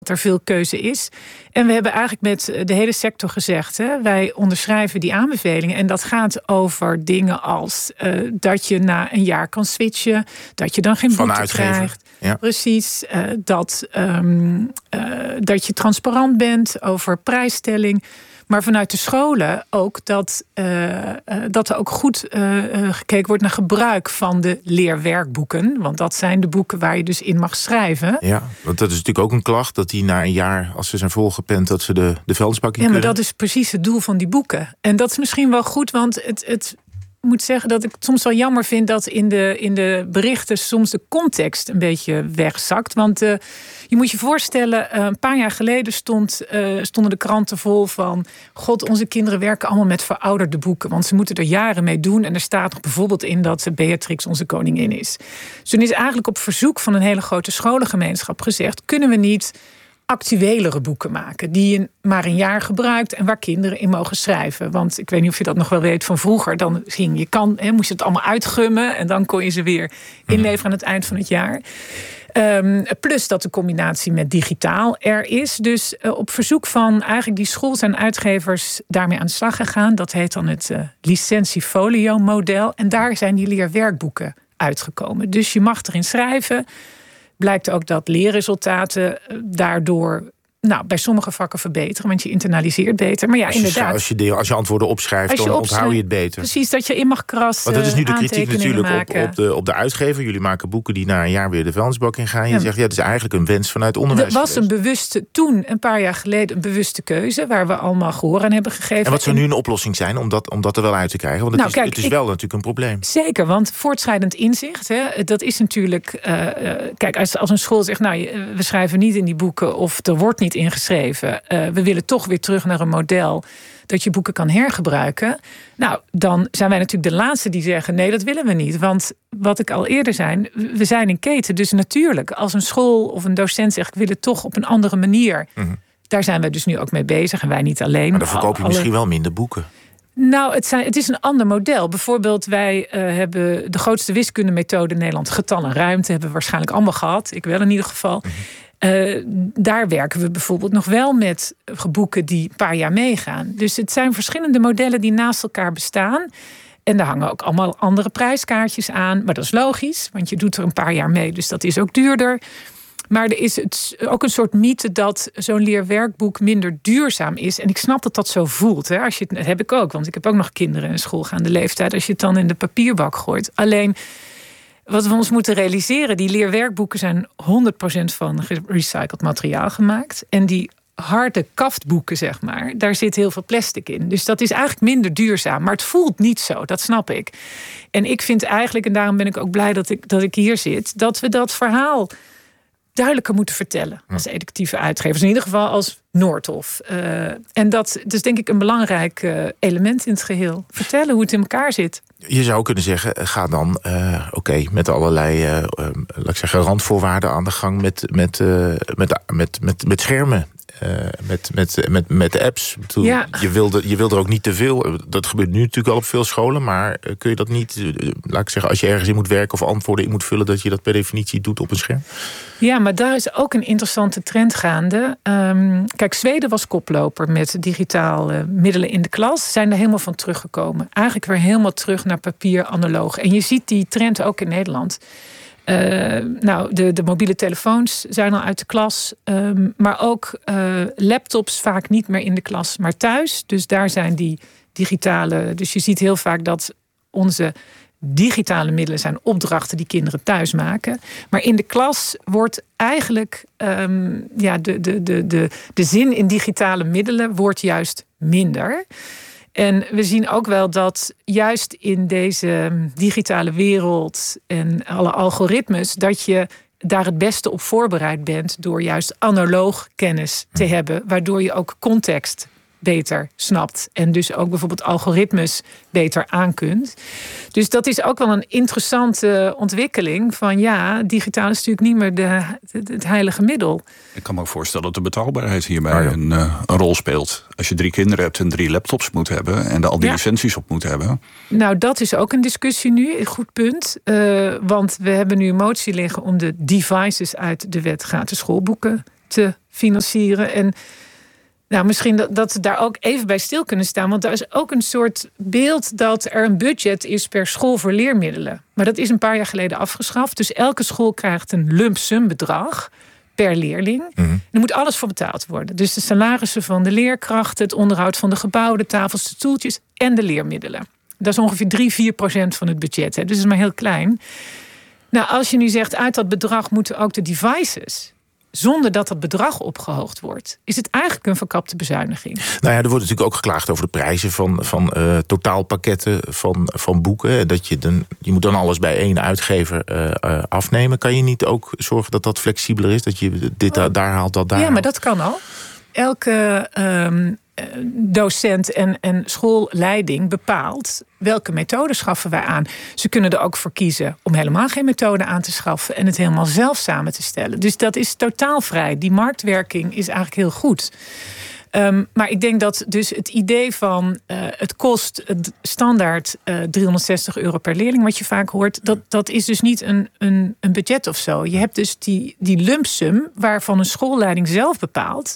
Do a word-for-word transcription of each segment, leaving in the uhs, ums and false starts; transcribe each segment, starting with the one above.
er veel keuze is. En we hebben eigenlijk met de hele sector gezegd, hè, wij onderschrijven die aanbevelingen. En dat gaat over dingen als uh, dat je na een jaar kan switchen, dat je dan geen Van boete uitgever. krijgt. Ja. Precies, uh, dat, um, uh, dat je transparant bent over prijsstelling. Maar vanuit de scholen ook dat, uh, uh, dat er ook goed uh, uh, gekeken wordt naar gebruik van de leerwerkboeken. Want dat zijn de boeken waar je dus in mag schrijven. Ja, want dat is natuurlijk ook een klacht, dat die na een jaar, als ze zijn volgepend, dat ze de, de vuilnisbak in Ja, maar kunnen. dat is precies het doel van die boeken. En dat is misschien wel goed, want het... het Ik moet zeggen dat ik het soms wel jammer vind dat in de, in de berichten soms de context een beetje wegzakt. Want uh, je moet je voorstellen, uh, een paar jaar geleden stond, uh, stonden de kranten vol van... God, onze kinderen werken allemaal met verouderde boeken. Want ze moeten er jaren mee doen. En er staat nog bijvoorbeeld in dat Beatrix onze koningin is. Dus toen is eigenlijk op verzoek van een hele grote scholengemeenschap gezegd... kunnen we niet actuelere boeken maken, die je maar een jaar gebruikt en waar kinderen in mogen schrijven. Want ik weet niet of je dat nog wel weet van vroeger. Dan ging je kan, hè, moest je het allemaal uitgummen en dan kon je ze weer inleveren aan het eind van het jaar. Um, plus dat de combinatie met digitaal er is. Dus uh, op verzoek van eigenlijk die schools en uitgevers daarmee aan de slag gegaan. Dat heet dan het uh, licentiefolio-model. En daar zijn die leerwerkboeken uitgekomen. Dus je mag erin schrijven. Blijkt ook dat leerresultaten daardoor nou, bij sommige vakken verbeteren, want je internaliseert beter. Maar ja, als je, inderdaad. Als je, de, als je antwoorden opschrijft, je dan opschrijft, onthoud je het beter. Precies, dat je in mag krassen. Want dat is nu de kritiek natuurlijk op, maken. op, de, op de uitgever. Jullie maken boeken die na een jaar weer de vuilnisbak in gaan. Je ja. zegt, ja, dat is eigenlijk een wens vanuit onderwijs. Er was een bewuste, toen, een paar jaar geleden, een bewuste keuze waar we allemaal gehoor aan hebben gegeven. En wat zou nu een oplossing zijn om dat, om dat er wel uit te krijgen? Want het nou, is, kijk, het is ik, wel natuurlijk een probleem. Zeker, want voortschrijdend inzicht, hè, dat is natuurlijk... Uh, uh, kijk, als, als een school zegt, nou, we schrijven niet in die boeken of er wordt niet ingeschreven. Uh, we willen toch weer terug naar een model dat je boeken kan hergebruiken. Nou, dan zijn wij natuurlijk de laatste die zeggen, nee, dat willen we niet. Want wat ik al eerder zei, we zijn in keten. Dus natuurlijk, als een school of een docent zegt, ik wil het toch op een andere manier. Mm-hmm. Daar zijn we dus nu ook mee bezig en wij niet alleen. Maar dan verkoop je alle... misschien wel minder boeken. Nou, het, zijn, het is een ander model. Bijvoorbeeld, wij uh, hebben de grootste wiskundemethode in Nederland, getal en ruimte, hebben we waarschijnlijk allemaal gehad. Ik wel in ieder geval. Mm-hmm. Uh, daar werken we bijvoorbeeld nog wel met boeken die een paar jaar meegaan. Dus het zijn verschillende modellen die naast elkaar bestaan. En daar hangen ook allemaal andere prijskaartjes aan. Maar dat is logisch, want je doet er een paar jaar mee. Dus dat is ook duurder. Maar er is het ook een soort mythe dat zo'n leerwerkboek minder duurzaam is. En ik snap dat dat zo voelt. Hè? Als je het, dat heb ik ook, want ik heb ook nog kinderen in schoolgaande leeftijd. Als je het dan in de papierbak gooit. Alleen... Wat we ons moeten realiseren, die leerwerkboeken zijn honderd procent van gerecycled materiaal gemaakt. En die harde kaftboeken, zeg maar, daar zit heel veel plastic in. Dus dat is eigenlijk minder duurzaam. Maar het voelt niet zo, dat snap ik. En ik vind eigenlijk, en daarom ben ik ook blij dat ik, dat ik hier zit, dat we dat verhaal duidelijker moeten vertellen als educatieve uitgevers. In ieder geval als Noordhof. Uh, en dat is denk ik een belangrijk uh, element in het geheel. Vertellen hoe het in elkaar zit. Je zou kunnen zeggen, ga dan uh, oké, okay, met allerlei uh, uh, laat ik zeggen, randvoorwaarden aan de gang met, met, uh, met, met, met, met schermen. Uh, met, met, met, met de apps. Bedoel, ja. je, wilde, je wilde er ook niet te veel. Dat gebeurt nu natuurlijk al op veel scholen. Maar kun je dat niet, uh, laat ik zeggen, als je ergens in moet werken of antwoorden in moet vullen, dat je dat per definitie doet op een scherm? Ja, maar daar is ook een interessante trend gaande. Um, kijk, Zweden was koploper met digitale uh, middelen in de klas. Zijn er helemaal van teruggekomen. Eigenlijk weer helemaal terug naar papier, analoog. En je ziet die trend ook in Nederland. Uh, nou, de, de mobiele telefoons zijn al uit de klas. Um, maar ook uh, laptops vaak niet meer in de klas, maar thuis. Dus daar zijn die digitale... Dus je ziet heel vaak dat onze digitale middelen zijn opdrachten die kinderen thuis maken. Maar in de klas wordt eigenlijk um, ja, de, de, de, de, de zin in digitale middelen wordt juist minder. En we zien ook wel dat juist in deze digitale wereld en alle algoritmes, dat je daar het beste op voorbereid bent door juist analoog kennis te hebben, waardoor je ook context beter snapt. En dus ook bijvoorbeeld algoritmes beter aan kunt. Dus dat is ook wel een interessante ontwikkeling. Van ja, digitaal is natuurlijk niet meer de, de, het heilige middel. Ik kan me ook voorstellen dat de betaalbaarheid hierbij oh ja. een, uh, een rol speelt. Als je drie kinderen hebt en drie laptops moet hebben en er al die ja. licenties op moet hebben. Nou, dat is ook een discussie nu. Een goed punt. Uh, want we hebben nu een motie liggen om de devices uit de wet gratis schoolboeken te financieren. En nou, misschien dat, dat we daar ook even bij stil kunnen staan. Want daar is ook een soort beeld dat er een budget is per school voor leermiddelen. Maar dat is een paar jaar geleden afgeschaft. Dus elke school krijgt een lump sum bedrag per leerling. Mm-hmm. Er moet alles voor betaald worden. Dus de salarissen van de leerkrachten, het onderhoud van de gebouwen, de tafels, de stoeltjes en de leermiddelen. Dat is ongeveer drie, vier procent van het budget. Hè. Dus dat is maar heel klein. Nou, als je nu zegt, uit dat bedrag moeten ook de devices, zonder dat dat bedrag opgehoogd wordt, is het eigenlijk een verkapte bezuiniging. Nou ja, er wordt natuurlijk ook geklaagd over de prijzen van, van uh, totaalpakketten van, van boeken. Dat je, dan, je moet dan alles bij één uitgever uh, uh, afnemen. Kan je niet ook zorgen dat dat flexibeler is? Dat je dit oh. daar haalt, dat daar Ja, haalt? maar dat kan al. Elke um, docent en, en schoolleiding bepaalt welke methode schaffen wij aan. Ze kunnen er ook voor kiezen om helemaal geen methode aan te schaffen en het helemaal zelf samen te stellen. Dus dat is totaal vrij. Die marktwerking is eigenlijk heel goed. Um, maar ik denk dat dus het idee van uh, het kost standaard uh, driehonderdzestig euro per leerling, wat je vaak hoort, dat, dat is dus niet een, een, een budget of zo. Je hebt dus die, die lump sum waarvan een schoolleiding zelf bepaalt,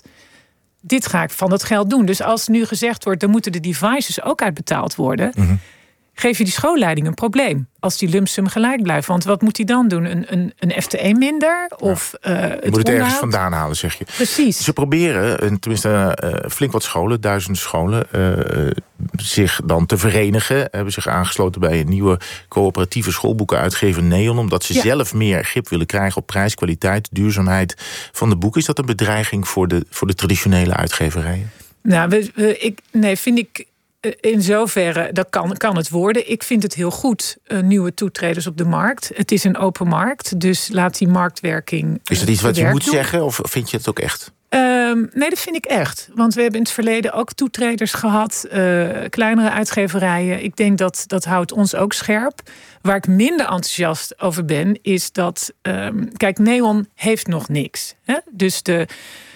dit ga ik van dat geld doen. Dus als nu gezegd wordt, dan moeten de devices ook uitbetaald worden, mm-hmm. geef je die schoolleiding een probleem als die lump sum gelijk blijft. Want wat moet hij dan doen? Een, een, een F T E minder? Of ja. uh, het Je moet het ergens vandaan halen, zeg je. Precies. Ze proberen, tenminste uh, flink wat scholen, duizenden scholen, uh, zich dan te verenigen. Hebben zich aangesloten bij een nieuwe coöperatieve schoolboekenuitgever Neon, omdat ze ja. zelf meer grip willen krijgen op prijs, kwaliteit, duurzaamheid van de boeken. Is dat een bedreiging voor de, voor de traditionele uitgeverijen? Nou, we, we, ik, nee, vind ik in zoverre, dat kan, kan het worden. Ik vind het heel goed, uh, nieuwe toetreders op de markt. Het is een open markt, dus laat die marktwerking uh, Is dat iets wat je moet doen. zeggen, of vind je het ook echt? Um, nee, dat vind ik echt. Want we hebben in het verleden ook toetreders gehad. Uh, kleinere uitgeverijen. Ik denk dat dat houdt ons ook scherp. Waar ik minder enthousiast over ben, is dat Um, kijk, Neon heeft nog niks. Hè? Dus de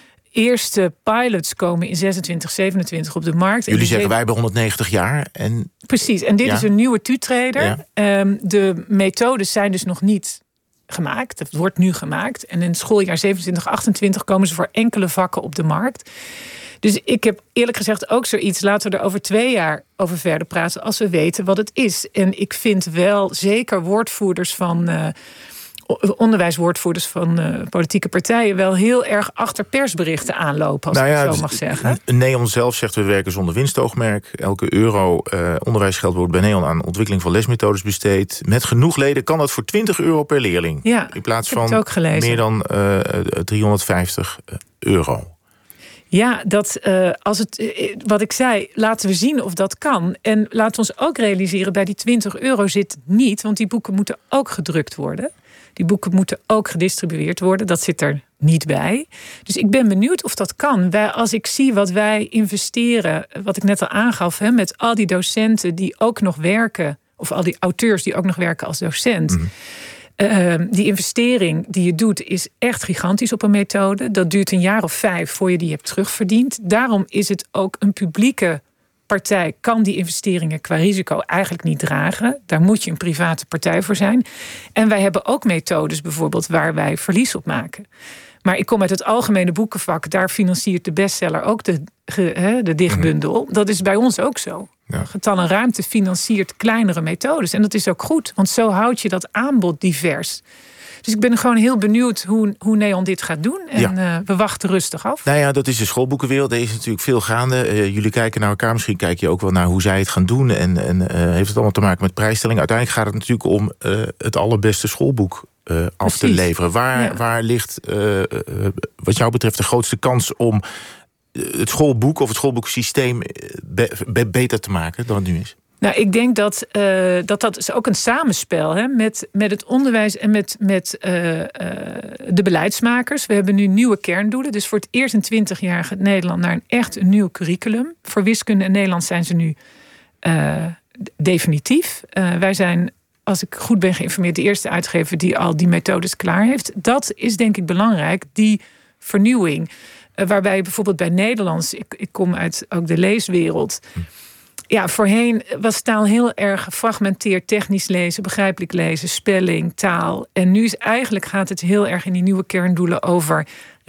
eerste pilots komen in zesentwintig, zevenentwintig op de markt. Jullie zeggen wij hebben honderdnegentig jaar. En precies, en dit ja. is een nieuwe toetreder. Ja. Um, de methodes zijn dus nog niet gemaakt. Het wordt nu gemaakt. En in het schooljaar zevenentwintig, achtentwintig komen ze voor enkele vakken op de markt. Dus ik heb eerlijk gezegd ook zoiets, laten we er over twee jaar over verder praten als we weten wat het is. En ik vind wel zeker woordvoerders van Uh, onderwijswoordvoerders van uh, politieke partijen wel heel erg achter persberichten aanlopen, als nou ja, ik zo mag zeggen. Neon zelf zegt, we werken zonder winstoogmerk. Elke euro uh, onderwijsgeld wordt bij Neon aan ontwikkeling van lesmethodes besteed. Met genoeg leden kan dat voor twintig euro per leerling. Ja, in plaats van meer dan uh, driehonderdvijftig euro. Ja, dat uh, als het, uh, wat ik zei, laten we zien of dat kan. En laten we ons ook realiseren, bij die twintig euro zit niet, want die boeken moeten ook gedrukt worden. Die boeken moeten ook gedistribueerd worden. Dat zit er niet bij. Dus ik ben benieuwd of dat kan. Wij, als ik zie wat wij investeren, wat ik net al aangaf, hè, met al die docenten die ook nog werken, of al die auteurs die ook nog werken als docent. Mm. Uh, die investering die je doet is echt gigantisch op een methode. Dat duurt een jaar of vijf voor je die hebt terugverdiend. Daarom is het ook een publieke partij kan die investeringen qua risico eigenlijk niet dragen. Daar moet je een private partij voor zijn. En wij hebben ook methodes bijvoorbeeld waar wij verlies op maken. Maar ik kom uit het algemene boekenvak. Daar financiert de bestseller ook de, de dichtbundel. Dat is bij ons ook zo. Ja. Getallen Ruimte financiert kleinere methodes. En dat is ook goed, want zo houd je dat aanbod divers. Dus ik ben gewoon heel benieuwd hoe, hoe Neon dit gaat doen. En ja. uh, we wachten rustig af. Nou ja, dat is de schoolboekenwereld. Er is natuurlijk veel gaande. Uh, jullie kijken naar elkaar. Misschien kijk je ook wel naar hoe zij het gaan doen. En, en uh, heeft het allemaal te maken met prijsstelling. Uiteindelijk gaat het natuurlijk om uh, het allerbeste schoolboek uh, af Precies. te leveren. Waar, ja. waar ligt uh, uh, wat jou betreft de grootste kans om het schoolboek of het schoolboeksysteem be- be- beter te maken dan het nu is? Nou, ik denk dat uh, dat, dat is ook een samenspel hè, met, met het onderwijs en met, met uh, uh, de beleidsmakers. We hebben nu nieuwe kerndoelen. Dus voor het eerst in twintig jaar gaat Nederland naar een echt een nieuw curriculum. Voor wiskunde en Nederlands zijn ze nu uh, definitief. Uh, wij zijn, als ik goed ben geïnformeerd, de eerste uitgever die al die methodes klaar heeft. Dat is denk ik belangrijk, die vernieuwing. Uh, waarbij je bijvoorbeeld bij Nederlands, ik, ik kom uit ook de leeswereld. Ja, voorheen was taal heel erg gefragmenteerd. Technisch lezen, begrijpelijk lezen, spelling, taal. En nu is eigenlijk gaat het heel erg in die nieuwe kerndoelen over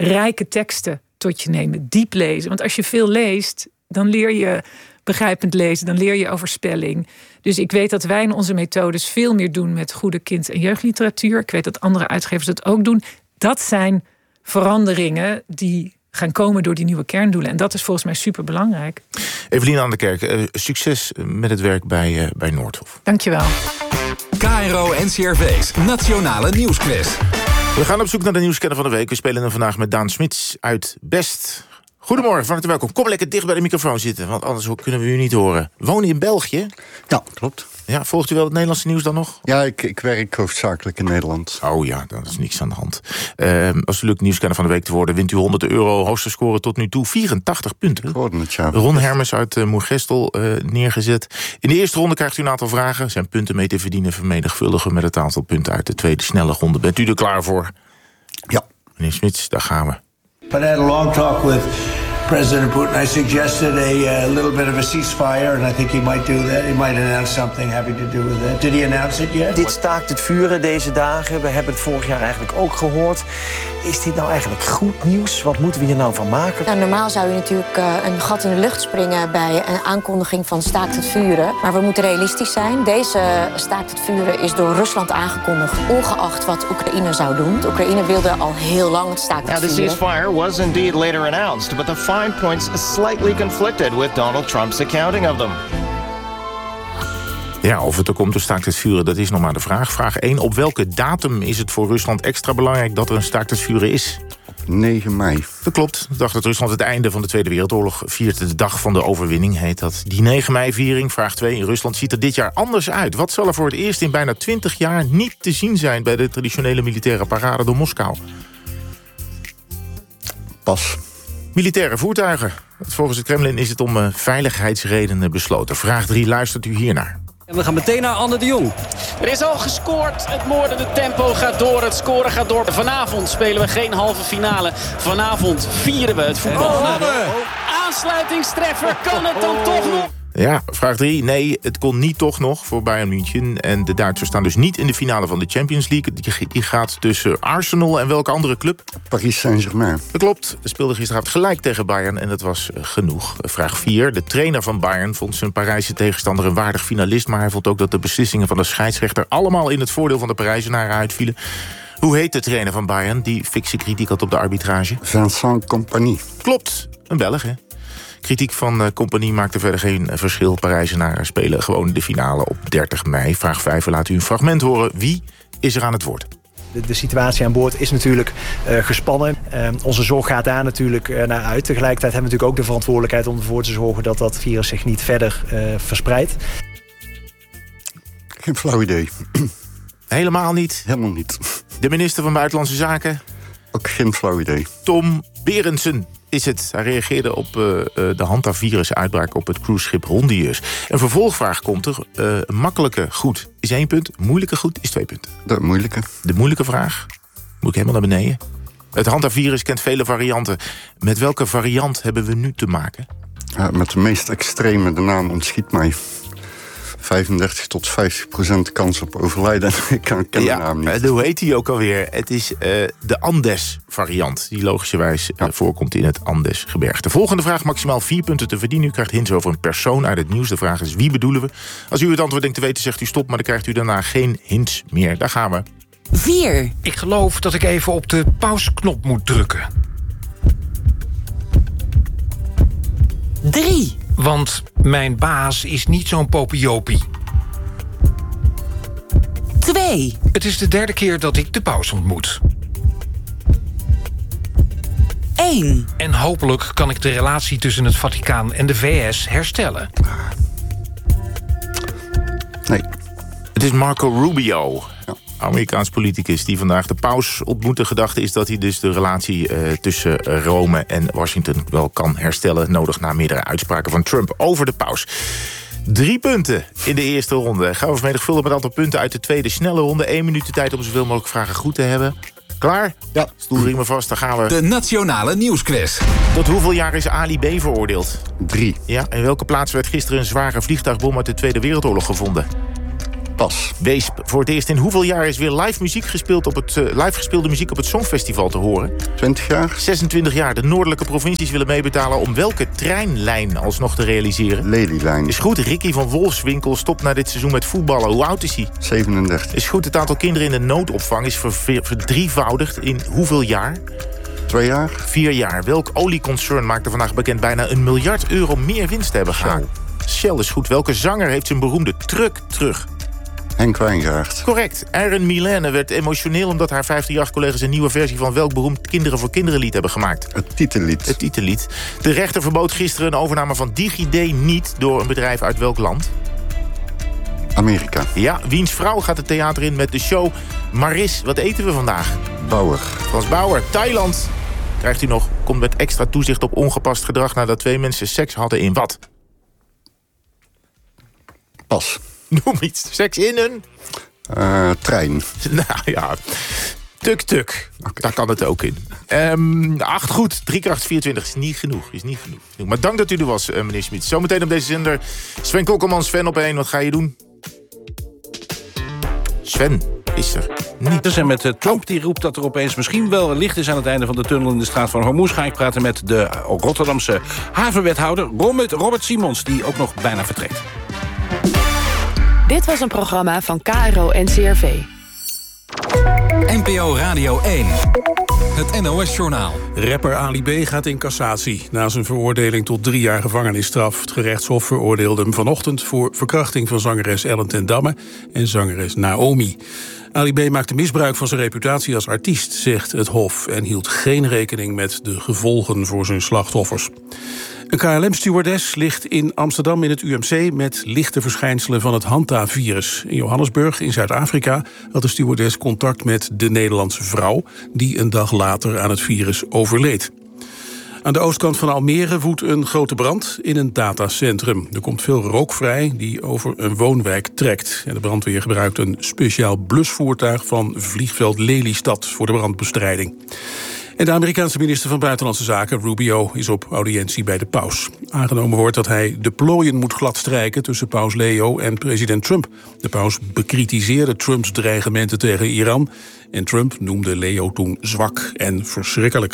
rijke teksten tot je nemen. Diep lezen. Want als je veel leest, dan leer je begrijpend lezen. Dan leer je over spelling. Dus ik weet dat wij in onze methodes veel meer doen met goede kind- en jeugdliteratuur. Ik weet dat andere uitgevers dat ook doen. Dat zijn veranderingen die gaan komen door die nieuwe kerndoelen. En dat is volgens mij superbelangrijk. Evelien aan de Kerk, uh, succes met het werk bij, uh, bij Noordhof. Dankjewel. K R O N C R V's Nationale Nieuwsquiz. We gaan op zoek naar de nieuwskenner van de week. We spelen hem vandaag met Daan Smits uit Best. Goedemorgen, van harte welkom. Kom lekker dicht bij de microfoon zitten, want anders kunnen we u niet horen. Wonen in België? Ja, klopt. Ja, volgt u wel het Nederlandse nieuws dan nog? Ja, ik, ik werk hoofdzakelijk in Nederland. Oh ja, dan is niks aan de hand. Uh, als u lukt nieuwskenner van de week te worden, wint u honderd euro. Hoogste score tot nu toe, vierentachtig punten. Ik hoorde het, ja. Ron Hermes uit uh, Moergestel uh, neergezet. In de eerste ronde krijgt u een aantal vragen. Zijn punten mee te verdienen, vermenigvuldigen met het aantal punten uit de tweede snelle ronde. Bent u er klaar voor? Ja. Meneer Smits, daar gaan we. But I had a long talk with President Putin. I suggested a uh, little bit of a ceasefire, and I think he might do that. He might announce something having to do with that. Did he announce it yet? Dit staakt het vuren deze dagen. We hebben het vorig jaar eigenlijk ook gehoord. Is dit nou eigenlijk goed nieuws? Wat moeten we hier nou van maken? Nou, normaal zou je natuurlijk uh, een gat in de lucht springen bij een aankondiging van staakt het vuren. Maar we moeten realistisch zijn. Deze staakt het vuren is door Rusland aangekondigd, ongeacht wat Oekraïne zou doen. Oekraïne wilde al heel lang het staakt het vuren. Now, the ceasefire was indeed later announced, but the fine points slightly conflicted with Donald Trump's accounting of them. Ja, of het er komt, een staakt het vuren, dat is nog maar de vraag. Vraag één, op welke datum is het voor Rusland extra belangrijk dat er een staakt het vuren is? negen mei. Dat klopt. De dag dat Rusland het einde van de Tweede Wereldoorlog viert, de dag van de overwinning, heet dat. Die negen mei-viering, vraag twee, in Rusland ziet er dit jaar anders uit. Wat zal er voor het eerst in bijna twintig jaar niet te zien zijn bij de traditionele militaire parade door Moskou? Pas. Militaire voertuigen. Volgens het Kremlin is het om uh, veiligheidsredenen besloten. Vraag drie, luistert u hiernaar. En we gaan meteen naar Anne de Jong. Er is al gescoord. Het moordende tempo gaat door. Het scoren gaat door. Vanavond spelen we geen halve finale. Vanavond vieren we het voetbal. Oh, aansluitingstreffer. Kan het dan toch nog? Ja, vraag drie. Nee, het kon niet toch nog voor Bayern München. En de Duitsers staan dus niet in de finale van de Champions League. Die, die gaat tussen Arsenal en welke andere club? Paris Saint-Germain. Dat klopt. We speelden gisteravond gelijk tegen Bayern en dat was uh, genoeg. Vraag vier. De trainer van Bayern vond zijn Parijse tegenstander een waardig finalist, maar hij vond ook dat de beslissingen van de scheidsrechter allemaal in het voordeel van de Parijzenaren uitvielen. Hoe heet de trainer van Bayern die fikse kritiek had op de arbitrage? Vincent Kompany. Klopt. Een Belg, hè? Kritiek van uh, Compagnie maakte verder geen uh, verschil. Parijzenaren spelen gewoon de finale op dertig mei. Vraag vijf, we laten u een fragment horen. Wie is er aan het woord? De, de situatie aan boord is natuurlijk uh, gespannen. Uh, onze zorg gaat daar natuurlijk uh, naar uit. Tegelijkertijd hebben we natuurlijk ook de verantwoordelijkheid om ervoor te zorgen dat dat virus zich niet verder uh, verspreidt. Geen flauw idee. Helemaal niet? Helemaal niet. De minister van Buitenlandse Zaken? Ook geen flauw idee. Tom Berendsen is het. Hij reageerde op uh, de Hanta-virusuitbraak op het cruiseschip Hondius. Een vervolgvraag komt er. Uh, een makkelijke goed is één punt. Moeilijke goed is twee punten. De moeilijke. De moeilijke vraag. Moet ik helemaal naar beneden. Het Hanta-virus kent vele varianten. Met welke variant hebben we nu te maken? Ja, met de meest extreme, de naam ontschiet mij. vijfendertig tot vijftig procent kans op overlijden. Ik ken de ja, naam niet. Hoe heet die ook alweer? Het is uh, de Andes-variant. Die logischerwijs uh, ja. voorkomt in het Andesgebergte. Volgende vraag, maximaal vier punten te verdienen. U krijgt hints over een persoon uit het nieuws. De vraag is, wie bedoelen we? Als u het antwoord denkt te weten, zegt u stop. Maar dan krijgt u daarna geen hints meer. Daar gaan we. vier. Ik geloof dat ik even op de pausknop moet drukken. drie. Want mijn baas is niet zo'n popiopie. twee. Het is de derde keer dat ik de paus ontmoet. één. En hopelijk kan ik de relatie tussen het Vaticaan en de V S herstellen. Nee. Het is Marco Rubio. Ja. Amerikaans politicus die vandaag de paus ontmoet. De gedachte is dat hij dus de relatie uh, tussen Rome en Washington wel kan herstellen. Nodig na meerdere uitspraken van Trump over de paus. Drie punten in de eerste ronde. Gaan we vermenigvuldigen met een aantal punten uit de tweede snelle ronde. Eén minuut de tijd om zoveel mogelijk vragen goed te hebben. Klaar? Ja. Stoelriemen vast, daar gaan we. De Nationale Nieuwsquiz. Tot hoeveel jaar is Ali B. veroordeeld? Drie. Ja, in welke plaats werd gisteren een zware vliegtuigbom uit de Tweede Wereldoorlog gevonden? Pas. Weesp. Voor het eerst in hoeveel jaar is weer live muziek gespeeld op het, uh, live gespeelde muziek op het Songfestival te horen? twintig jaar. zesentwintig jaar. De noordelijke provincies willen meebetalen om welke treinlijn alsnog te realiseren? Lelylijn. Is goed. Ricky van Wolfswinkel stopt na dit seizoen met voetballen. Hoe oud is hij? zevenendertig. Is goed. Het aantal kinderen in de noodopvang is verdrievoudigd in hoeveel jaar? Twee jaar. Vier jaar. Welk olieconcern maakte vandaag bekend bijna een miljard euro meer winst te hebben gehaald? Shell is goed. Welke zanger heeft zijn beroemde truck terug? Henk Wijngaard. Correct. Erin Milane werd emotioneel omdat haar vijftienjarig-collega's een nieuwe versie van welk beroemd Kinderen voor Kinderen lied hebben gemaakt? Het titellied. Het titellied. De rechter verbood gisteren een overname van DigiD niet door een bedrijf uit welk land? Amerika. Ja, wiens vrouw gaat het theater in met de show Maris, wat eten we vandaag? Bauer. Frans Bauer. Thailand. Krijgt u nog. Komt met extra toezicht op ongepast gedrag nadat twee mensen seks hadden in wat? Pas. Noem iets. Seks in een... Uh, trein. Nou ja, tuk-tuk. Okay. Daar kan het ook in. Um, acht goed, drie keer acht, vierentwintig. Is niet genoeg, is niet genoeg. Maar dank dat u er was, uh, meneer Schmid. Zometeen op deze zender Sven Kokkelman, Sven op één. Wat ga je doen? Sven is er niet. Dus en met uh, Trump die roept dat er opeens misschien wel licht is aan het einde van de tunnel in de straat van Hormuz. Ga ik praten met de Rotterdamse havenwethouder Robert, Robert Simons, die ook nog bijna vertrekt. Dit was een programma van K R O N C R V. N P O Radio één. Het N O S-journaal. Rapper Ali B. gaat in cassatie. Na zijn veroordeling tot drie jaar gevangenisstraf. Het gerechtshof veroordeelde hem vanochtend voor verkrachting van zangeres Ellen ten Damme en zangeres Naomi. Ali B. maakte misbruik van zijn reputatie als artiest, zegt het hof, en hield geen rekening met de gevolgen voor zijn slachtoffers. Een K L M-stewardess ligt in Amsterdam in het U M C met lichte verschijnselen van het Hanta-virus. In Johannesburg, in Zuid-Afrika, had de stewardess contact met de Nederlandse vrouw, die een dag later aan het virus overleed. Aan de oostkant van Almere woedt een grote brand in een datacentrum. Er komt veel rook vrij die over een woonwijk trekt. En de brandweer gebruikt een speciaal blusvoertuig van vliegveld Lelystad voor de brandbestrijding. En de Amerikaanse minister van Buitenlandse Zaken, Rubio, is op audiëntie bij de paus. Aangenomen wordt dat hij de plooien moet gladstrijken tussen paus Leo en president Trump. De paus bekritiseerde Trumps dreigementen tegen Iran. En Trump noemde Leo toen zwak en verschrikkelijk.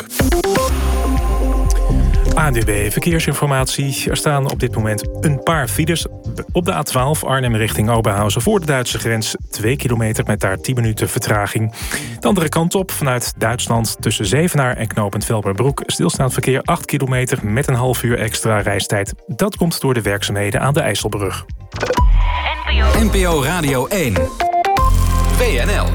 A D B Verkeersinformatie. Er staan op dit moment een paar files. Op de A twaalf Arnhem richting Oberhausen voor de Duitse grens. twee kilometer met daar tien minuten vertraging. De andere kant op vanuit Duitsland tussen Zevenaar en knooppunt Velperbroek. Stilstaand verkeer acht kilometer met een half uur extra reistijd. Dat komt door de werkzaamheden aan de IJsselbrug. N P O Radio één. W N L.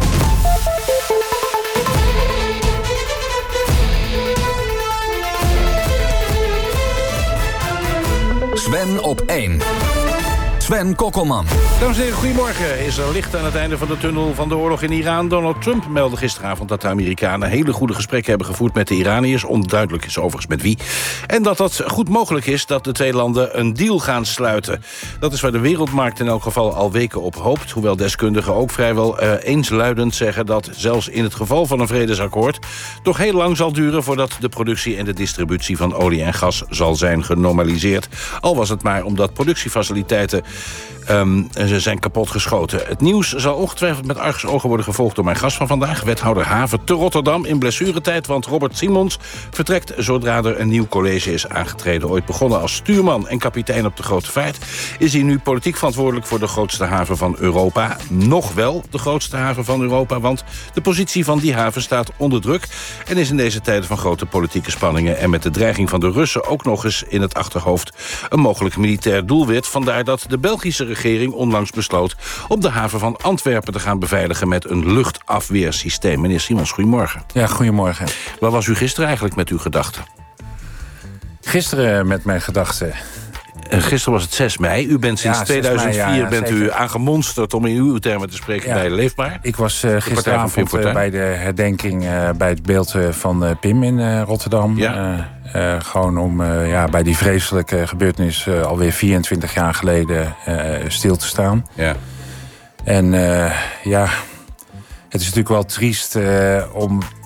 Sven op één. Sven Kokkelman. Dames en heren, goedemorgen. Is er licht aan het einde van de tunnel van de oorlog in Iran? Donald Trump meldde gisteravond dat de Amerikanen hele goede gesprekken hebben gevoerd met de Iraniërs. Onduidelijk is overigens met wie. En dat dat goed mogelijk is dat de twee landen een deal gaan sluiten. Dat is waar de wereldmarkt in elk geval al weken op hoopt. Hoewel deskundigen ook vrijwel uh, eensluidend zeggen dat zelfs in het geval van een vredesakkoord toch heel lang zal duren voordat de productie en de distributie van olie en gas zal zijn genormaliseerd. Al was het maar omdat productiefaciliteiten Um, ze zijn kapot geschoten. Het nieuws zal ongetwijfeld met argusogen worden gevolgd door mijn gast van vandaag, wethouder haven te Rotterdam in blessuretijd, want Robert Simons vertrekt zodra er een nieuw college is aangetreden. Ooit begonnen als stuurman en kapitein op de Grote Vaart, is hij nu politiek verantwoordelijk voor de grootste haven van Europa. Nog wel de grootste haven van Europa, want de positie van die haven staat onder druk en is in deze tijden van grote politieke spanningen en met de dreiging van de Russen ook nog eens in het achterhoofd een mogelijk militair doelwit. Vandaar dat de Belgische regering onlangs besloot om de haven van Antwerpen te gaan beveiligen met een luchtafweersysteem. Meneer Simons, goedemorgen. Ja, goedemorgen. Waar was u gisteren eigenlijk met uw gedachten? Gisteren met mijn gedachten? Gisteren was het zes mei. U bent sinds ja, tweeduizend vier mei, ja, ja, bent u aangemonsterd, om in uw termen te spreken, ja, bij Leefbaar. Ik was uh, gisteravond uh, bij de herdenking uh, bij het beeld uh, van uh, Pim in uh, Rotterdam. Ja. Uh, uh, gewoon om uh, ja, bij die vreselijke gebeurtenis uh, alweer vierentwintig jaar geleden uh, stil te staan. Ja. En uh, ja, het is natuurlijk wel triest uh, om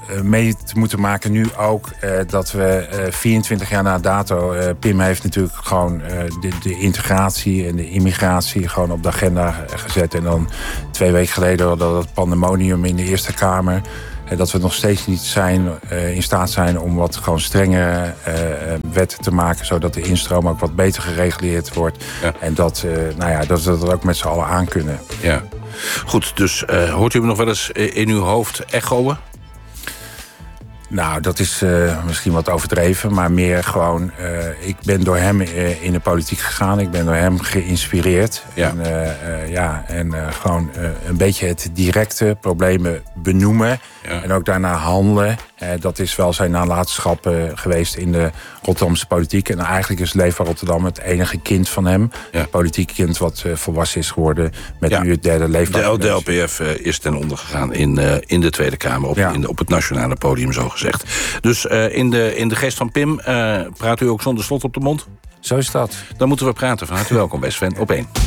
mee te moeten maken nu ook uh, dat we uh, vierentwintig jaar na dato... Uh, Pim heeft natuurlijk gewoon uh, de, de integratie en de immigratie gewoon op de agenda gezet. En dan twee weken geleden hadden we dat pandemonium in de Eerste Kamer. Uh, dat we nog steeds niet zijn, uh, in staat zijn om wat gewoon strengere uh, wetten te maken, zodat de instroom ook wat beter gereguleerd wordt. Ja. En dat, uh, nou ja, dat we dat ook met z'n allen aan kunnen. Ja. Goed, dus uh, hoort u hem nog wel eens in uw hoofd echoen? Nou, dat is uh, misschien wat overdreven, maar meer gewoon... Uh, ik ben door hem uh, in de politiek gegaan, ik ben door hem geïnspireerd. Ja. En, uh, uh, ja, en uh, gewoon uh, een beetje het directe problemen benoemen. Ja. En ook daarna handelen. Uh, dat is wel zijn nalatenschap uh, geweest in de Rotterdamse politiek. En eigenlijk is Leefbaar Rotterdam het enige kind van hem. Ja. Het politiek kind wat uh, volwassen is geworden met ja. nu het derde Leefbaar. De L P F uh, is ten onder gegaan in, uh, in de Tweede Kamer, op, ja. in de, op het nationale podium zo gezegd. Dus uh, in, de, in de geest van Pim, uh, praat u ook zonder slot op de mond? Zo is dat. Dan moeten we praten. Van harte welkom bij Sven op één.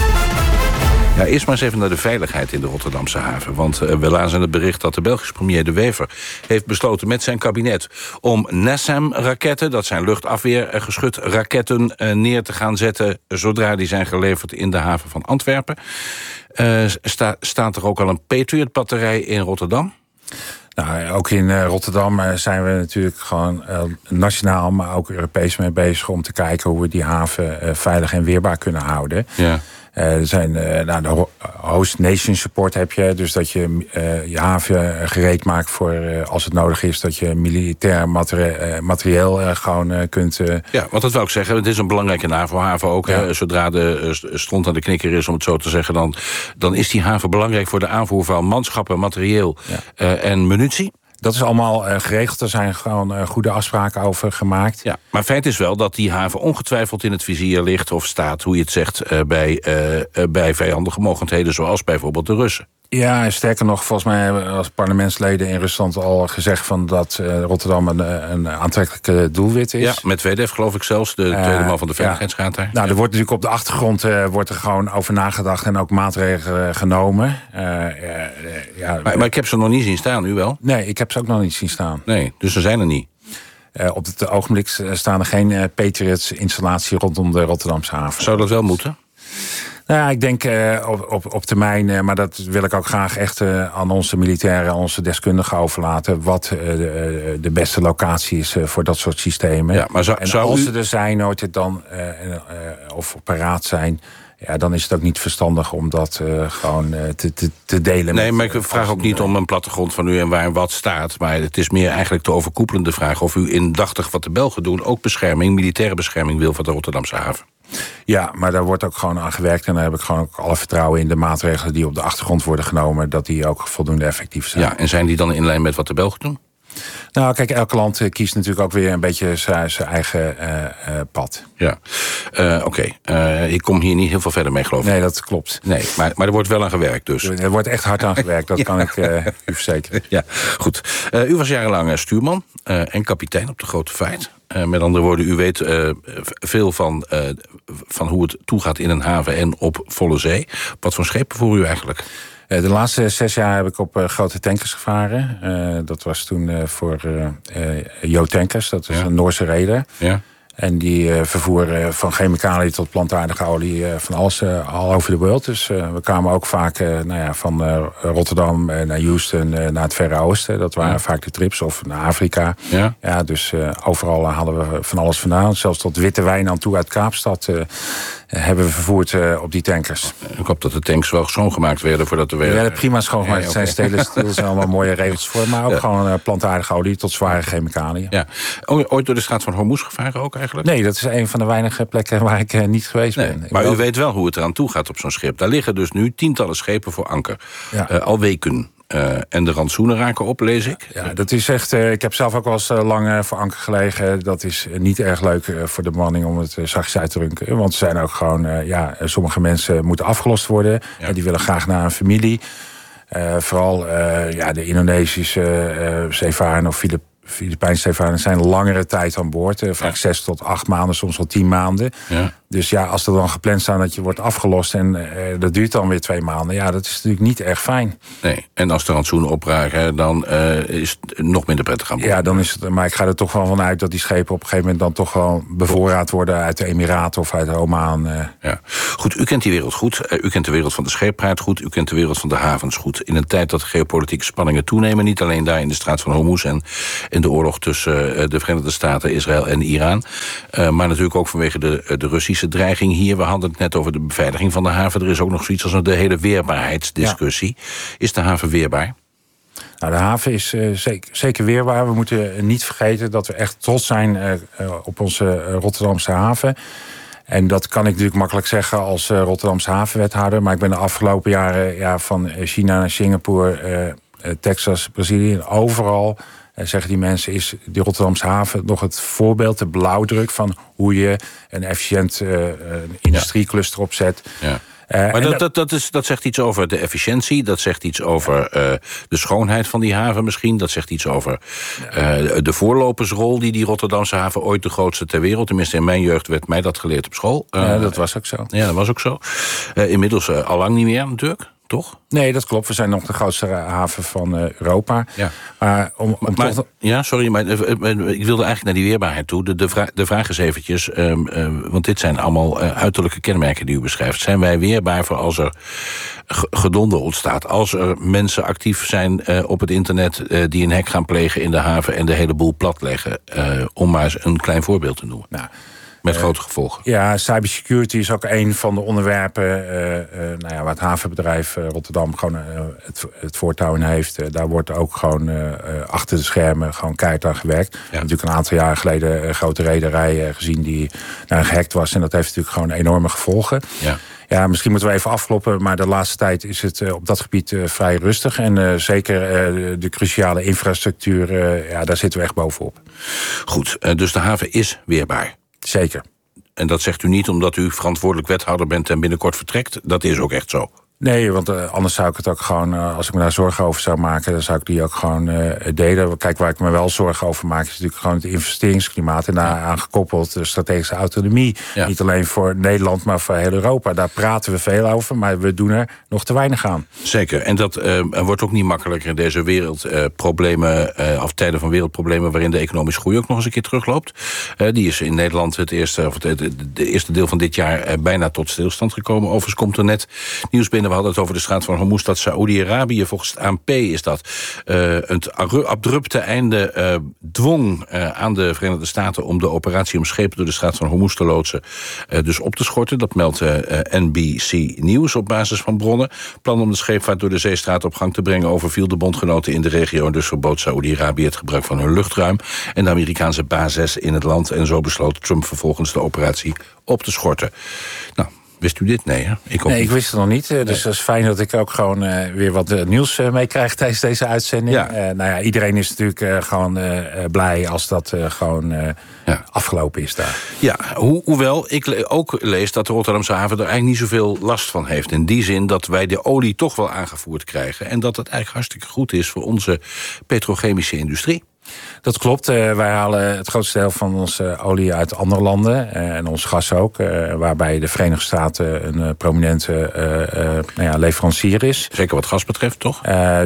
Ja, eerst maar eens even naar de veiligheid in de Rotterdamse haven. Want uh, we lazen het bericht dat de Belgische premier De Wever heeft besloten met zijn kabinet om NASAM-raketten, dat zijn luchtafweergeschut-raketten, uh, neer te gaan zetten zodra die zijn geleverd in de haven van Antwerpen. Uh, sta, staat er ook al een Patriot-batterij in Rotterdam? Nou, ook in uh, Rotterdam uh, zijn we natuurlijk gewoon uh, nationaal, maar ook Europees mee bezig om te kijken hoe we die haven uh, veilig en weerbaar kunnen houden. Ja. Uh, er zijn uh, nou, de host nation support heb je, dus dat je uh, je haven gereed maakt voor uh, als het nodig is, dat je militair materie- uh, materieel uh, gewoon uh, kunt. Uh... Ja, want dat wil ik zeggen, het is een belangrijke NAVO-haven ook. Ja. Uh, zodra de uh, stront aan de knikker is, om het zo te zeggen, dan, dan is die haven belangrijk voor de aanvoer van manschappen, materieel ja. uh, en munitie. Dat is allemaal uh, geregeld. Er zijn gewoon uh, goede afspraken over gemaakt. Ja, maar feit is wel dat die haven ongetwijfeld in het vizier ligt of staat, hoe je het zegt, uh, bij, uh, uh, bij vijandige mogendheden, zoals bijvoorbeeld de Russen. Ja, sterker nog, volgens mij hebben als parlementsleden in Rusland al gezegd van dat uh, Rotterdam een, een aantrekkelijke doelwit is. Ja, met Medvedev geloof ik zelfs, de uh, tweede man van de Veiligheidsraad daar. Nou, ja. er wordt natuurlijk op de achtergrond uh, wordt er gewoon over nagedacht en ook maatregelen genomen. Uh, uh, ja, maar, maar ik heb ze nog niet zien staan, u wel? Nee, ik heb ze ook nog niet zien staan. Nee, dus ze zijn er niet. Uh, op het ogenblik staan er geen uh, Patriots-installatie rondom de Rotterdamse haven. Zou dat wel moeten? Nou ja, ik denk uh, op, op, op termijn, uh, maar dat wil ik ook graag echt uh, aan onze militairen, aan onze deskundigen overlaten, wat uh, de, de beste locatie is uh, voor dat soort systemen. Ja, maar zou, en zou als u... ze er zijn, nooit het dan uh, uh, of paraat zijn, ja, dan is het ook niet verstandig om dat uh, gewoon uh, te, te, te delen. Nee, met, maar ik vraag ook niet om een plattegrond van u en waar en wat staat. Maar het is meer eigenlijk de overkoepelende vraag of u indachtig wat de Belgen doen ook bescherming, militaire bescherming wil van de Rotterdamse haven. Ja, maar daar wordt ook gewoon aan gewerkt. En daar heb ik gewoon ook alle vertrouwen in de maatregelen die op de achtergrond worden genomen, dat die ook voldoende effectief zijn. Ja, en zijn die dan in lijn met wat de Belgen doen? Nou, kijk, elk land kiest natuurlijk ook weer een beetje zijn eigen uh, uh, pad. Ja, uh, oké. Okay. Uh, ik kom hier niet heel veel verder mee, geloof ik. Nee, dat klopt. Nee, maar, maar er wordt wel aan gewerkt dus. Er wordt echt hard aan gewerkt, dat ja. kan ik uh, u verzekeren. Ja, goed. Uh, u was jarenlang stuurman uh, en kapitein op de Grote Vaart. Uh, met andere woorden, u weet uh, veel van, uh, van hoe het toegaat in een haven en op volle zee. Wat voor schepen voer u eigenlijk? Uh, de laatste zes jaar heb ik op uh, grote tankers gevaren. Uh, dat was toen uh, voor uh, uh, Jo Tankers, dat is ja. een Noorse reder. Ja. En die uh, vervoeren van chemicaliën tot plantaardige olie uh, van alles uh, al over de wereld. Dus uh, we kwamen ook vaak uh, nou ja, van uh, Rotterdam uh, naar Houston, uh, naar het Verre Oosten. Dat waren ja. vaak de trips, of naar Afrika. Ja. Ja, dus uh, overal uh, hadden we van alles vandaan. Zelfs tot witte wijn aan toe uit Kaapstad uh, hebben we vervoerd uh, op die tankers. Ik hoop dat de tanks wel schoongemaakt werden voordat er weer... Die werden prima schoongemaakt. Ja, okay. Het zijn stelen stil, zijn allemaal mooie regels voor. Maar ook ja. gewoon uh, plantaardige olie tot zware chemicaliën. Ja. Ooit door de straat van Hormuz gevaren ook eigenlijk? Nee, dat is een van de weinige plekken waar ik uh, niet geweest nee, ben. Maar ben u weet wel hoe het eraan toe gaat op zo'n schip. Daar liggen dus nu tientallen schepen voor anker. Ja. Uh, al weken. Uh, en de rantsoenen raken op, lees ik. Ja, dat is echt. Uh, ik heb zelf ook wel eens uh, lang uh, voor anker gelegen. Dat is uh, niet erg leuk uh, voor de bemanning om het uh, zachtjes uit te drunken. Want er zijn ook gewoon, uh, ja, sommige mensen moeten afgelost worden. Ja. Uh, die willen graag naar een familie. Uh, vooral uh, ja, de Indonesische uh, zeevaren of Filip. Filipijnse zeevaren zijn langere tijd aan boord. Uh, vaak ja. zes tot acht maanden, soms wel tien maanden. Ja. Dus ja, als er dan gepland staat dat je wordt afgelost en uh, dat duurt dan weer twee maanden, ja, dat is natuurlijk niet erg fijn. Nee, en als de rantsoenen opraken, dan uh, is het nog minder prettig aan boord. Ja, dan is het, maar ik ga er toch wel van uit dat die schepen op een gegeven moment dan toch wel bevoorraad worden uit de Emiraten of uit Oman. Uh. Ja. Goed, u kent die wereld goed. Uh, u kent de wereld van de scheepvaart goed. U kent de wereld van de havens goed. In een tijd dat de geopolitieke spanningen toenemen, niet alleen daar in de straat van Hormuz en in de oorlog tussen uh, de Verenigde Staten, Israël en Iran, uh, maar natuurlijk ook vanwege de, de Russische dreiging hier. We hadden het net over de beveiliging van de haven. Er is ook nog zoiets als de hele weerbaarheidsdiscussie. Ja. Is de haven weerbaar? Nou, de haven is uh, zeker, zeker weerbaar. We moeten niet vergeten dat we echt trots zijn uh, uh, op onze uh, Rotterdamse haven. En dat kan ik natuurlijk makkelijk zeggen als uh, Rotterdamse havenwethouder. Maar ik ben de afgelopen jaren ja, van China naar Singapore, uh, uh, Texas, Brazilië, overal uh, zeggen die mensen, is die Rotterdamse haven nog het voorbeeld, de blauwdruk van hoe je een efficiënt uh, industriecluster opzet. Ja. Uh, maar dat, dat, dat, is, dat zegt iets over de efficiëntie, dat zegt iets over uh, de schoonheid van die haven misschien, dat zegt iets over uh, de voorlopersrol die die Rotterdamse haven ooit de grootste ter wereld, tenminste in mijn jeugd werd mij dat geleerd op school. Uh, ja, dat was ook zo. Ja, dat was ook zo. Uh, inmiddels uh, al lang niet meer natuurlijk. Toch? Nee, dat klopt. We zijn nog de grootste haven van uh, Europa. Ja. Maar om, om maar, toch... Ja, sorry, maar ik wilde eigenlijk naar die weerbaarheid toe. De, de, vraag, de vraag is eventjes, um, uh, want dit zijn allemaal uh, uiterlijke kenmerken die u beschrijft. Zijn wij weerbaar voor als er gedonder ontstaat? Als er mensen actief zijn uh, op het internet uh, die een hek gaan plegen in de haven en de hele boel platleggen? Uh, om maar eens een klein voorbeeld te noemen. Nou, met grote gevolgen. Uh, ja, cybersecurity is ook een van de onderwerpen uh, uh, nou ja, waar het havenbedrijf uh, Rotterdam gewoon uh, het, het voortouw in heeft. Uh, daar wordt ook gewoon uh, achter de schermen gewoon keihard aan gewerkt. Ja. We hebben natuurlijk een aantal jaar geleden een grote rederij uh, gezien die nou, gehackt was. En dat heeft natuurlijk gewoon enorme gevolgen. Ja. Ja, misschien moeten we even afkloppen, maar de laatste tijd is het uh, op dat gebied uh, vrij rustig. En uh, zeker uh, de cruciale infrastructuur, uh, ja, daar zitten we echt bovenop. Goed, uh, dus de haven is weerbaar. Zeker. En dat zegt u niet omdat u verantwoordelijk wethouder bent en binnenkort vertrekt? Dat is ook echt zo? Nee, want uh, anders zou ik het ook gewoon, uh, als ik me daar zorgen over zou maken, dan zou ik die ook gewoon uh, delen. Kijk, waar ik me wel zorgen over maak, is natuurlijk gewoon het investeringsklimaat en daaraan gekoppeld de strategische autonomie. Ja. Niet alleen voor Nederland, maar voor heel Europa. Daar praten we veel over, maar we doen er nog te weinig aan. Zeker, en dat uh, wordt ook niet makkelijker in deze wereldproblemen, uh, uh, of tijden van wereldproblemen waarin de economische groei ook nog eens een keer terugloopt. Uh, die is in Nederland het eerste, of het, het, de eerste deel van dit jaar uh, bijna tot stilstand gekomen. Overigens komt er net nieuws binnen. We hadden het over de straat van Hormuz, dat Saoedi-Arabië, volgens het A N P is dat, uh, een abrupte einde uh, dwong uh, aan de Verenigde Staten om de operatie om schepen door de straat van Hormuz te loodsen, uh, dus op te schorten. Dat meldt uh, N B C News op basis van bronnen. Plan om de scheepvaart door de zeestraat op gang te brengen overviel de bondgenoten in de regio en dus verbood Saoedi-Arabië het gebruik van hun luchtruim en de Amerikaanse bases in het land. En zo besloot Trump vervolgens de operatie op te schorten. Nou, wist u dit? Nee, hè? Ik ook nee, niet. ik wist het nog niet. Dus nee. Dat is fijn dat ik ook gewoon uh, weer wat uh, nieuws uh, meekrijg tijdens deze uitzending. Ja. Uh, nou ja, iedereen is natuurlijk uh, gewoon uh, blij als dat uh, gewoon uh, ja. afgelopen is daar. Ja, ho- hoewel ik le- ook lees dat de Rotterdamse haven er eigenlijk niet zoveel last van heeft. In die zin dat wij de olie toch wel aangevoerd krijgen en dat het eigenlijk hartstikke goed is voor onze petrochemische industrie. Dat klopt. Uh, wij halen het grootste deel van onze olie uit andere landen. Uh, en ons gas ook. Uh, waarbij de Verenigde Staten een uh, prominente uh, uh, nou ja, leverancier is. Zeker wat gas betreft, toch? Uh,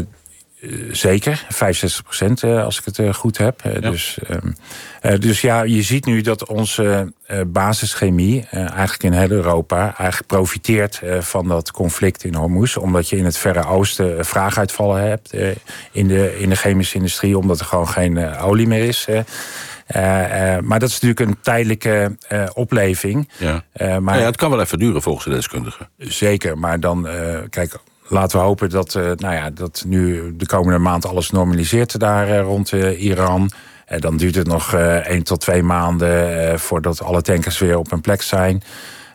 Zeker, vijfenzestig procent uh, als ik het uh, goed heb. Uh, ja. dus, um, uh, dus ja, je ziet nu dat onze uh, basischemie uh, eigenlijk in heel Europa eigenlijk profiteert uh, van dat conflict in Hormuz. Omdat je in het Verre Oosten uh, vraaguitvallen hebt uh, in, de, in de chemische industrie. Omdat er gewoon geen uh, olie meer is. Uh, Uh, uh, maar dat is natuurlijk een tijdelijke uh, opleving. Ja. Uh, maar ja, het kan wel even duren volgens de deskundigen. Zeker, maar dan, uh, kijk, laten we hopen dat, uh, nou ja, dat nu de komende maand alles normaliseert daar uh, rond uh, Iran. Uh, dan duurt het nog uh, één tot twee maanden uh, voordat alle tankers weer op hun plek zijn.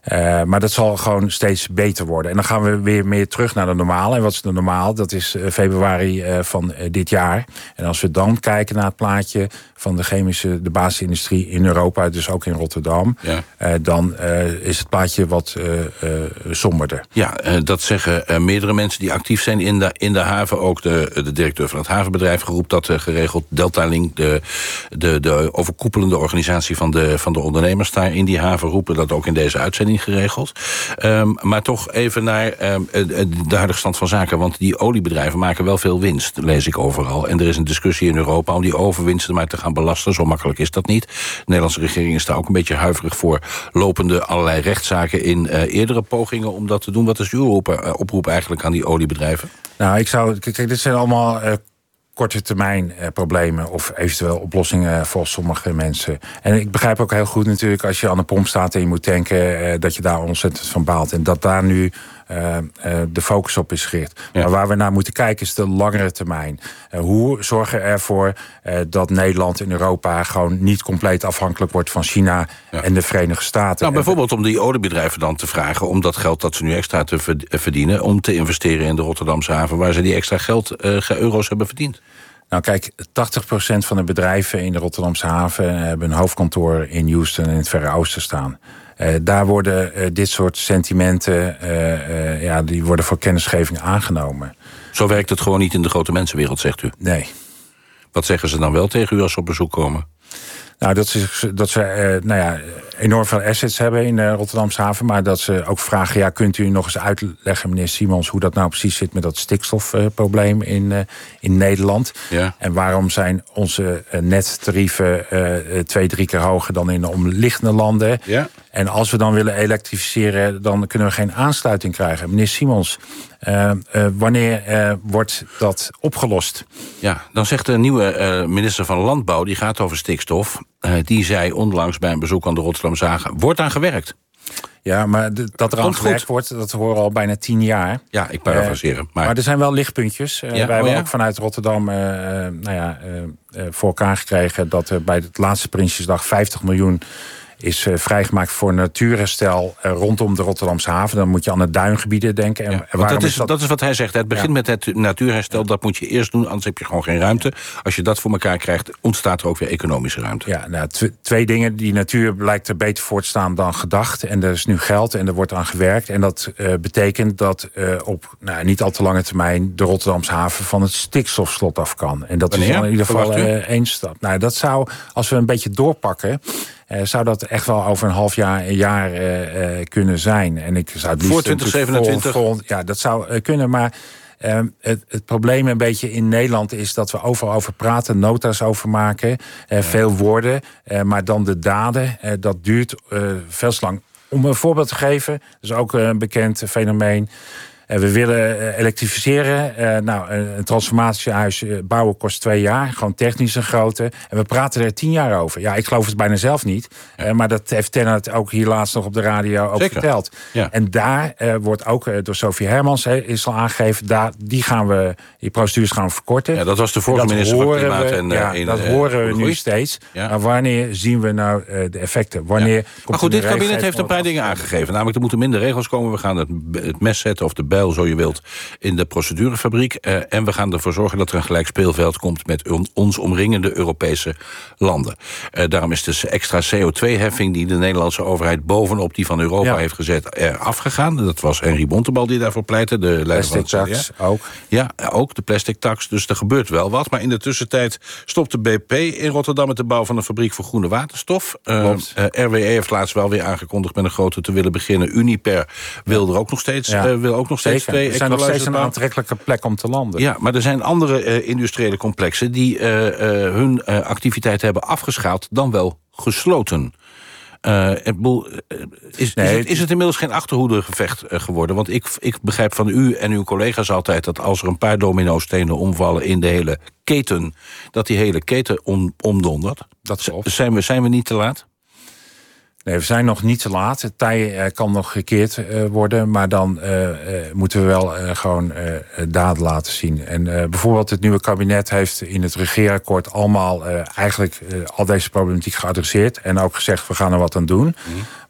Uh, maar dat zal gewoon steeds beter worden. En dan gaan we weer meer terug naar de normale. En wat is de normaal? Dat is uh, februari uh, van uh, dit jaar. En als we dan kijken naar het plaatje van de chemische, de basisindustrie in Europa, dus ook in Rotterdam, ja. uh, dan uh, is het plaatje wat uh, uh, somberder. Ja, uh, dat zeggen uh, meerdere mensen die actief zijn in de, in de haven. Ook de, de directeur van het havenbedrijf geroept dat uh, geregeld. Delta Link, de, de, de overkoepelende organisatie van de, van de ondernemers daar in die haven, roepen dat ook in deze uitzending geregeld. Um, maar toch even naar um, de huidige stand van zaken. Want die oliebedrijven maken wel veel winst, lees ik overal. En er is een discussie in Europa om die overwinsten maar te gaan belasten. Zo makkelijk is dat niet. De Nederlandse regering is daar ook een beetje huiverig voor. Lopende allerlei rechtszaken in uh, eerdere pogingen om dat te doen. Wat is uw oproep, uh, oproep eigenlijk aan die oliebedrijven? Nou, ik zou... Kijk, dit zijn allemaal Uh, korte termijn uh, problemen of eventueel oplossingen voor sommige mensen. En ik begrijp ook heel goed natuurlijk als je aan de pomp staat en je moet tanken, uh, dat je daar ontzettend van baalt. En dat daar nu uh, uh, de focus op is gericht. Ja. Maar waar we naar moeten kijken is de langere termijn. Uh, hoe zorgen we ervoor uh, dat Nederland en Europa gewoon niet compleet afhankelijk wordt van China ja. en de Verenigde Staten. Nou, bijvoorbeeld om die oliebedrijven dan te vragen om dat geld dat ze nu extra te verdienen, om te investeren in de Rotterdamse haven, waar ze die extra geld, uh, euro's hebben verdiend. Nou kijk, tachtig procent van de bedrijven in de Rotterdamse haven hebben een hoofdkantoor in Houston in het Verre Oosten staan. Uh, daar worden uh, dit soort sentimenten, uh, uh, ja, die worden voor kennisgeving aangenomen. Zo werkt het gewoon niet in de grote mensenwereld, zegt u? Nee. Wat zeggen ze dan wel tegen u als ze op bezoek komen? Nou, dat ze, dat ze uh, nou ja, enorm veel assets hebben in de Rotterdamse haven, maar dat ze ook vragen, ja, kunt u nog eens uitleggen, meneer Simons, hoe dat nou precies zit met dat stikstofprobleem uh, in, uh, in Nederland? Ja. En waarom zijn onze uh, nettarieven uh, twee, drie keer hoger dan in de omliggende landen? Ja. En als we dan willen elektrificeren, dan kunnen we geen aansluiting krijgen. Meneer Simons, uh, uh, wanneer uh, wordt dat opgelost? Ja, dan zegt de nieuwe uh, minister van Landbouw, die gaat over stikstof. Uh, die zei onlangs bij een bezoek aan de Rotterdamse haven, wordt aan gewerkt. Ja, maar de, dat er aan gewerkt wordt, dat horen we al bijna tien jaar. Ja, ik parafraseren. Uh, maar... maar er zijn wel lichtpuntjes. Uh, ja, wij hebben oh ja? ook vanuit Rotterdam uh, nou ja, uh, uh, voor elkaar gekregen dat uh, bij het laatste Prinsjesdag vijftig miljoen is uh, vrijgemaakt voor natuurherstel uh, rondom de Rotterdamse haven. Dan moet je aan de duingebieden denken. En, ja, en dat, is, is dat... dat is wat hij zegt. Het begint ja. met het natuurherstel. Ja. Dat moet je eerst doen, anders heb je gewoon geen ruimte. Als je dat voor elkaar krijgt, ontstaat er ook weer economische ruimte. Ja, nou, tw- twee dingen. Die natuur blijkt er beter voor te staan dan gedacht. En er is nu geld en er wordt aan gewerkt. En dat uh, betekent dat uh, op nou, niet al te lange termijn de Rotterdamse haven van het stikstofslot af kan. En dat Wanneer? is in ieder geval uh, één stap. Nou, dat zou, als we een beetje doorpakken, Uh, zou dat echt wel over een half jaar, een jaar uh, uh, kunnen zijn. En ik zou het liefst voor twintig zevenentwintig? Vol, vol, ja, dat zou uh, kunnen, maar uh, het, het probleem een beetje in Nederland is dat we overal over praten, nota's over maken, uh, ja. veel woorden, uh, maar dan de daden, uh, dat duurt uh, veel te lang. Om een voorbeeld te geven, dat is ook een bekend fenomeen. Uh, we willen uh, elektrificeren. Uh, nou, een transformatiehuis uh, bouwen kost twee jaar. Gewoon technisch een grote. En we praten er tien jaar over. Ja, ik geloof het bijna zelf niet. Ja. Uh, maar dat heeft Tennant ook hier laatst nog op de radio ook Zeker. verteld. Ja. En daar uh, wordt ook uh, door Sophie Hermans he, is al aangegeven. Daar, die gaan we, die procedures gaan we verkorten. Ja, dat was de vorige minister van Klimaat en Ja, in, dat uh, horen we nu steeds. Ja. Maar wanneer zien we nou uh, de effecten? Wanneer ja. komt maar goed, dit kabinet heeft een paar dingen aangegeven. Namelijk, er moeten minder regels komen. We gaan het, het mes zetten of de bijl, zo je wilt, in de procedurefabriek. Uh, en we gaan ervoor zorgen dat er een gelijk speelveld komt met on, ons omringende Europese landen. Uh, daarom is dus extra C O twee heffing die de Nederlandse overheid bovenop die van Europa ja. heeft gezet er afgegaan. Dat was Henry Bontebal die daarvoor pleitte, de leider van het C D A. Tax ook. Ja, ook de plastic tax. Dus er gebeurt wel wat. Maar in de tussentijd stopt de B P in Rotterdam met de bouw van een fabriek voor groene waterstof. Uh, uh, R W E heeft laatst wel weer aangekondigd met een grote te willen beginnen. Uniper wil er ook nog steeds, ja. uh, wil ook nog steeds twee. Er zijn nog steeds een aantrekkelijke plek om te landen. Ja, maar er zijn andere uh, industriële complexen die uh, uh, hun uh, activiteiten hebben afgeschaald, dan wel gesloten. Uh, boel, uh, is, nee, is, het, is het inmiddels geen achterhoedegevecht uh, geworden? Want ik, ik begrijp van u en uw collega's altijd dat als er een paar domino-stenen omvallen in de hele keten, dat die hele keten om, omdondert. Dat klopt. Zijn we, zijn we niet te laat? Nee, we zijn nog niet te laat. Het tij uh, kan nog gekeerd uh, worden, maar dan uh, uh, moeten we wel uh, gewoon uh, daden laten zien. En uh, bijvoorbeeld het nieuwe kabinet heeft in het regeerakkoord allemaal uh, eigenlijk uh, al deze problematiek geadresseerd en ook gezegd we gaan er wat aan doen. Mm.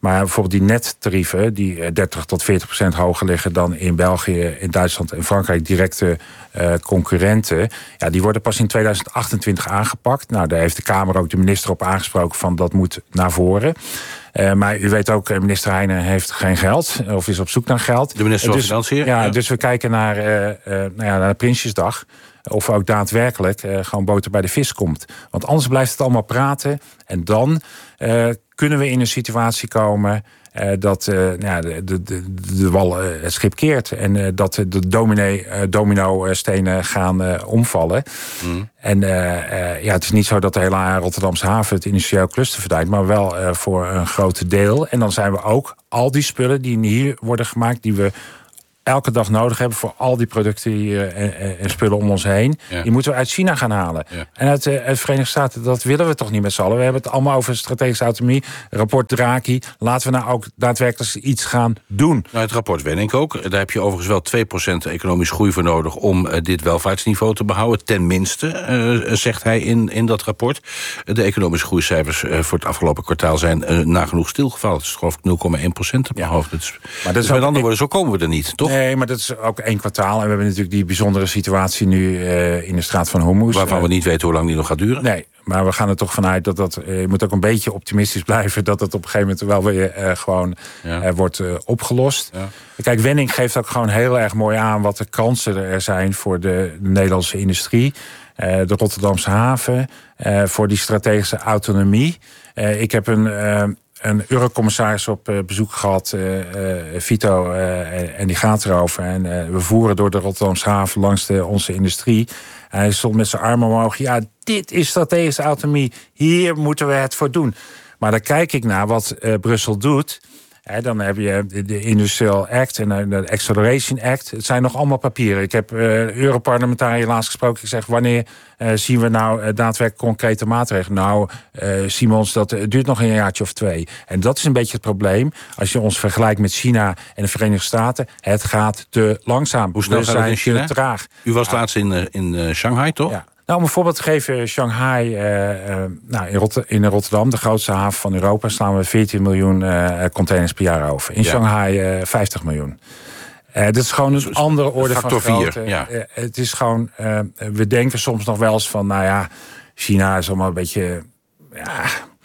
Maar bijvoorbeeld die nettarieven, die dertig tot veertig procent hoger liggen dan in België, in Duitsland en Frankrijk, directe uh, concurrenten, ja, die worden pas in tweeduizend achtentwintig aangepakt. Nou, daar heeft de Kamer ook de minister op aangesproken van dat moet naar voren. Uh, maar u weet ook, minister Heijnen heeft geen geld, of is op zoek naar geld. De minister van dus, Financiën? Ja, ja, dus we kijken naar, uh, uh, nou ja, naar Prinsjesdag. Of ook daadwerkelijk uh, gewoon boter bij de vis komt. Want anders blijft het allemaal praten. En dan uh, kunnen we in een situatie komen uh, dat uh, ja, de, de, de, de wal uh, het schip keert. En uh, dat de domino, uh, domino-stenen gaan uh, omvallen. Mm. En uh, uh, ja, het is niet zo dat de hele Rotterdamse haven het industrieel cluster verdwijnt, maar wel uh, voor een groot deel. En dan zijn we ook al die spullen die hier worden gemaakt, die we elke dag nodig hebben voor al die producten uh, en, en spullen om ons heen. Ja. Die moeten we uit China gaan halen. Ja. En uit, uh, uit de Verenigde Staten, dat willen we toch niet met z'n allen. We hebben het allemaal over strategische autonomie. Rapport Draghi. Laten we nou ook daadwerkelijk iets gaan doen. Nou, het rapport Wenning ook. Daar heb je overigens wel twee procent economische groei voor nodig om uh, dit welvaartsniveau te behouden. Ten minste, uh, zegt hij in, in dat rapport. De economische groeicijfers uh, voor het afgelopen kwartaal zijn uh, nagenoeg stilgevallen. Het is geloof ik nul komma één procent op mijn hoofd. Dus, maar dat dus is met andere woorden, zo komen we er niet, toch? Nee, maar dat is ook één kwartaal. En we hebben natuurlijk die bijzondere situatie nu uh, in de straat van Hormuz. Waarvan we niet weten hoe lang die nog gaat duren. Nee, maar we gaan er toch vanuit dat dat... Uh, je moet ook een beetje optimistisch blijven dat het op een gegeven moment wel weer uh, gewoon ja. uh, wordt uh, opgelost. Ja. Kijk, Wenning geeft ook gewoon heel erg mooi aan wat de kansen er zijn voor de, de Nederlandse industrie. Uh, de Rotterdamse haven. Uh, voor die strategische autonomie. Uh, ik heb een... Uh, een eurocommissaris op uh, bezoek gehad, uh, uh, Vito, uh, en die gaat erover. En uh, we voeren door de Rotterdamse haven langs de, onze industrie. En hij stond met zijn armen omhoog. Ja, dit is strategische autonomie. Hier moeten we het voor doen. Maar dan kijk ik naar wat uh, Brussel doet. He, dan heb je de Industrial Act en de Acceleration Act. Het zijn nog allemaal papieren. Ik heb uh, Europarlementariër laatst gesproken. Ik zeg, wanneer uh, zien we nou uh, daadwerkelijk concrete maatregelen? Nou, uh, Simons, dat uh, duurt nog een jaartje of twee. En dat is een beetje het probleem. Als je ons vergelijkt met China en de Verenigde Staten. Het gaat te langzaam. Hoe snel we gaat zijn het in China? Te traag. U was laatst in, uh, in uh, Shanghai, toch? Ja. Nou, om een voorbeeld te geven, Shanghai, uh, uh, nou, in, Rotter- in Rotterdam, de grootste haven van Europa, slaan we veertien miljoen uh, containers per jaar over. In ja. Shanghai uh, vijftig miljoen. Uh, dat is gewoon een dus andere orde van grootte. Ja. Uh, het is gewoon, uh, we denken soms nog wel eens van, nou ja, China is allemaal een beetje, ja,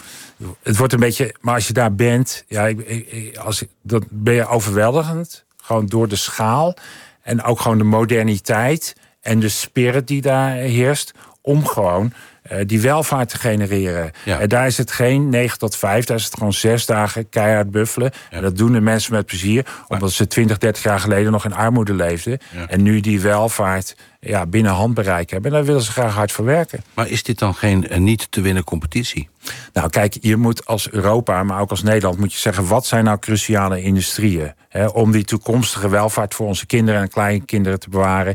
het wordt een beetje, maar als je daar bent, ja, ik, ik, als, dan ben je overweldigend, gewoon door de schaal en ook gewoon de moderniteit en de spirit die daar heerst, om gewoon uh, die welvaart te genereren. Ja. En daar is het geen negen tot vijf, daar is het gewoon zes dagen keihard buffelen. Ja. En dat doen de mensen met plezier, omdat ze twintig, dertig jaar geleden nog in armoede leefden. Ja. En nu die welvaart ja, binnen handbereik hebben. En daar willen ze graag hard voor werken. Maar is dit dan geen uh, niet te winnen competitie? Nou kijk, je moet als Europa, maar ook als Nederland, moet je zeggen, wat zijn nou cruciale industrieën? Hè, om die toekomstige welvaart voor onze kinderen en kleinkinderen te bewaren.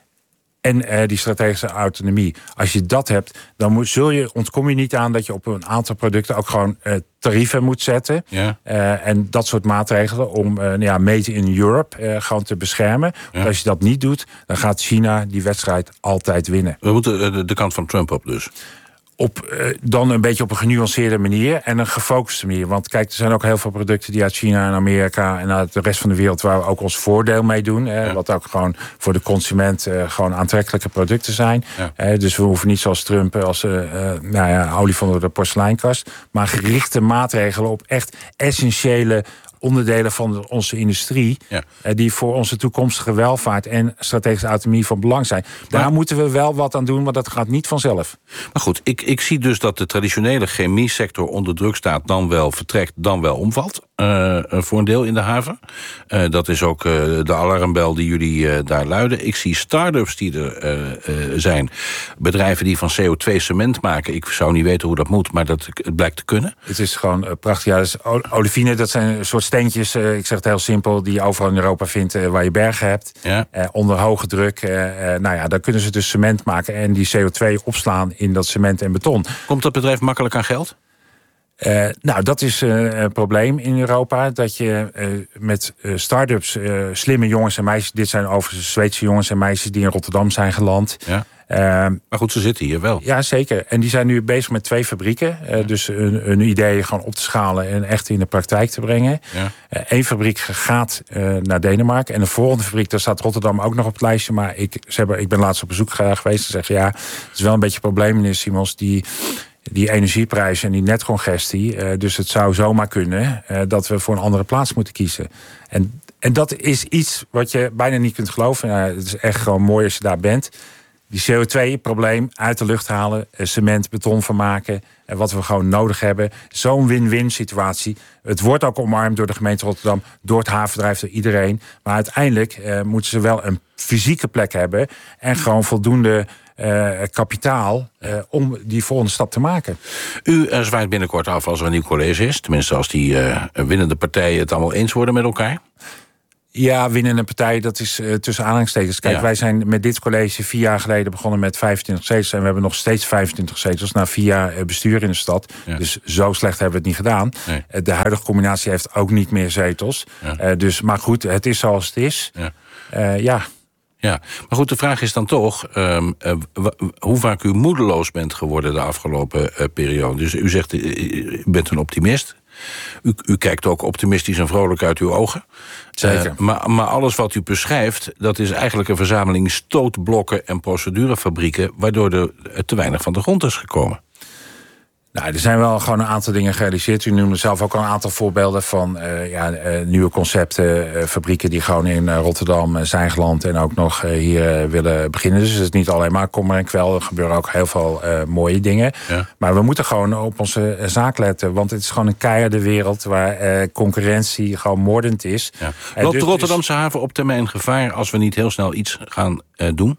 En uh, die strategische autonomie. Als je dat hebt, dan moet, zul je, ontkom je niet aan dat je op een aantal producten ook gewoon uh, tarieven moet zetten. Ja. Uh, en dat soort maatregelen om uh, ja, Made in Europe uh, gewoon te beschermen. Ja. Want als je dat niet doet, dan gaat China die wedstrijd altijd winnen. We moeten de, de kant van Trump op dus. Op, uh, dan een beetje op een genuanceerde manier en een gefocuste manier. Want kijk, er zijn ook heel veel producten die uit China en Amerika en uit de rest van de wereld waar we ook ons voordeel mee doen. Hè, ja. Wat ook gewoon voor de consument uh, gewoon aantrekkelijke producten zijn. Ja. Uh, dus we hoeven niet zoals Trump als uh, uh, nou ja, olifant door de porseleinkast. Maar gerichte maatregelen op echt essentiële onderdelen van onze industrie, ja. die voor onze toekomstige welvaart en strategische autonomie van belang zijn. Daar maar, moeten we wel wat aan doen, maar dat gaat niet vanzelf. Maar goed, ik, ik zie dus dat de traditionele chemiesector onder druk staat, dan wel vertrekt, dan wel omvalt. Uh, voor een deel in de haven. Uh, dat is ook uh, de alarmbel die jullie uh, daar luiden. Ik zie start-ups die er uh, uh, zijn. Bedrijven die van C O twee cement maken. Ik zou niet weten hoe dat moet, maar dat het blijkt te kunnen. Het is gewoon uh, prachtig. Ja, dus olivine, dat zijn een soort steentjes, uh, ik zeg het heel simpel, die je overal in Europa vindt uh, waar je bergen hebt. Ja. Uh, onder hoge druk. Uh, uh, nou ja, dan kunnen ze dus cement maken en die C O twee opslaan in dat cement en beton. Komt dat bedrijf makkelijk aan geld? Uh, nou, dat is uh, een probleem in Europa. Dat je uh, met uh, start-ups, uh, slimme jongens en meisjes, dit zijn overigens Zweedse jongens en meisjes die in Rotterdam zijn geland. Ja. Uh, maar goed, ze zitten hier wel. Ja, zeker. En die zijn nu bezig met twee fabrieken. Uh, dus hun, hun idee gewoon op te schalen en echt in de praktijk te brengen. Ja. Uh, Eén fabriek gaat uh, naar Denemarken. En de volgende fabriek, daar staat Rotterdam ook nog op het lijstje. Maar ik, ze hebben, ik ben laatst op bezoek geweest. Ze zeggen, ja, het is wel een beetje een probleem, meneer Simons, die... die energieprijzen en die netcongestie. Uh, dus het zou zomaar kunnen uh, dat we voor een andere plaats moeten kiezen. En, en dat is iets wat je bijna niet kunt geloven. Nou, het is echt gewoon mooi als je daar bent. Die C O twee probleem uit de lucht halen, uh, cement, beton van maken. En uh, wat we gewoon nodig hebben. Zo'n win-win situatie. Het wordt ook omarmd door de gemeente Rotterdam, door het havenbedrijf, door iedereen. Maar uiteindelijk uh, moeten ze wel een fysieke plek hebben en gewoon voldoende Uh, kapitaal uh, om die volgende stap te maken. U uh, zwaait binnenkort af als er een nieuw college is. Tenminste, als die uh, winnende partijen het allemaal eens worden met elkaar. Ja, winnende partij, dat is uh, tussen aanhalingstekens. Kijk, ja. Wij zijn met dit college vier jaar geleden begonnen met vijfentwintig zetels. En we hebben nog steeds vijfentwintig zetels na vier jaar uh, bestuur in de stad. Ja. Dus zo slecht hebben we het niet gedaan. Nee. Uh, de huidige combinatie heeft ook niet meer zetels. Ja. Uh, dus, maar goed, het is zoals het is. Ja. Uh, ja. Ja, maar goed, de vraag is dan toch um, uh, w- hoe vaak u moedeloos bent geworden de afgelopen uh, periode. Dus u zegt, uh, u bent een optimist. U, u kijkt ook optimistisch en vrolijk uit uw ogen. Zeker. Uh, maar, maar alles wat u beschrijft, dat is eigenlijk een verzameling stootblokken en procedurefabrieken, waardoor er te weinig van de grond is gekomen. Nou, er zijn wel gewoon een aantal dingen gerealiseerd. U noemde zelf ook al een aantal voorbeelden van uh, ja, uh, nieuwe concepten, uh, fabrieken die gewoon in uh, Rotterdam uh, zijn geland en ook nog uh, hier uh, willen beginnen. Dus het is niet alleen maar kommer en kwel. Er gebeuren ook heel veel uh, mooie dingen. Ja. Maar we moeten gewoon op onze uh, zaak letten. Want het is gewoon een keiharde wereld waar uh, concurrentie gewoon moordend is. Ja. Loopt dus de Rotterdamse is... haven op termijn gevaar als we niet heel snel iets gaan uh, doen?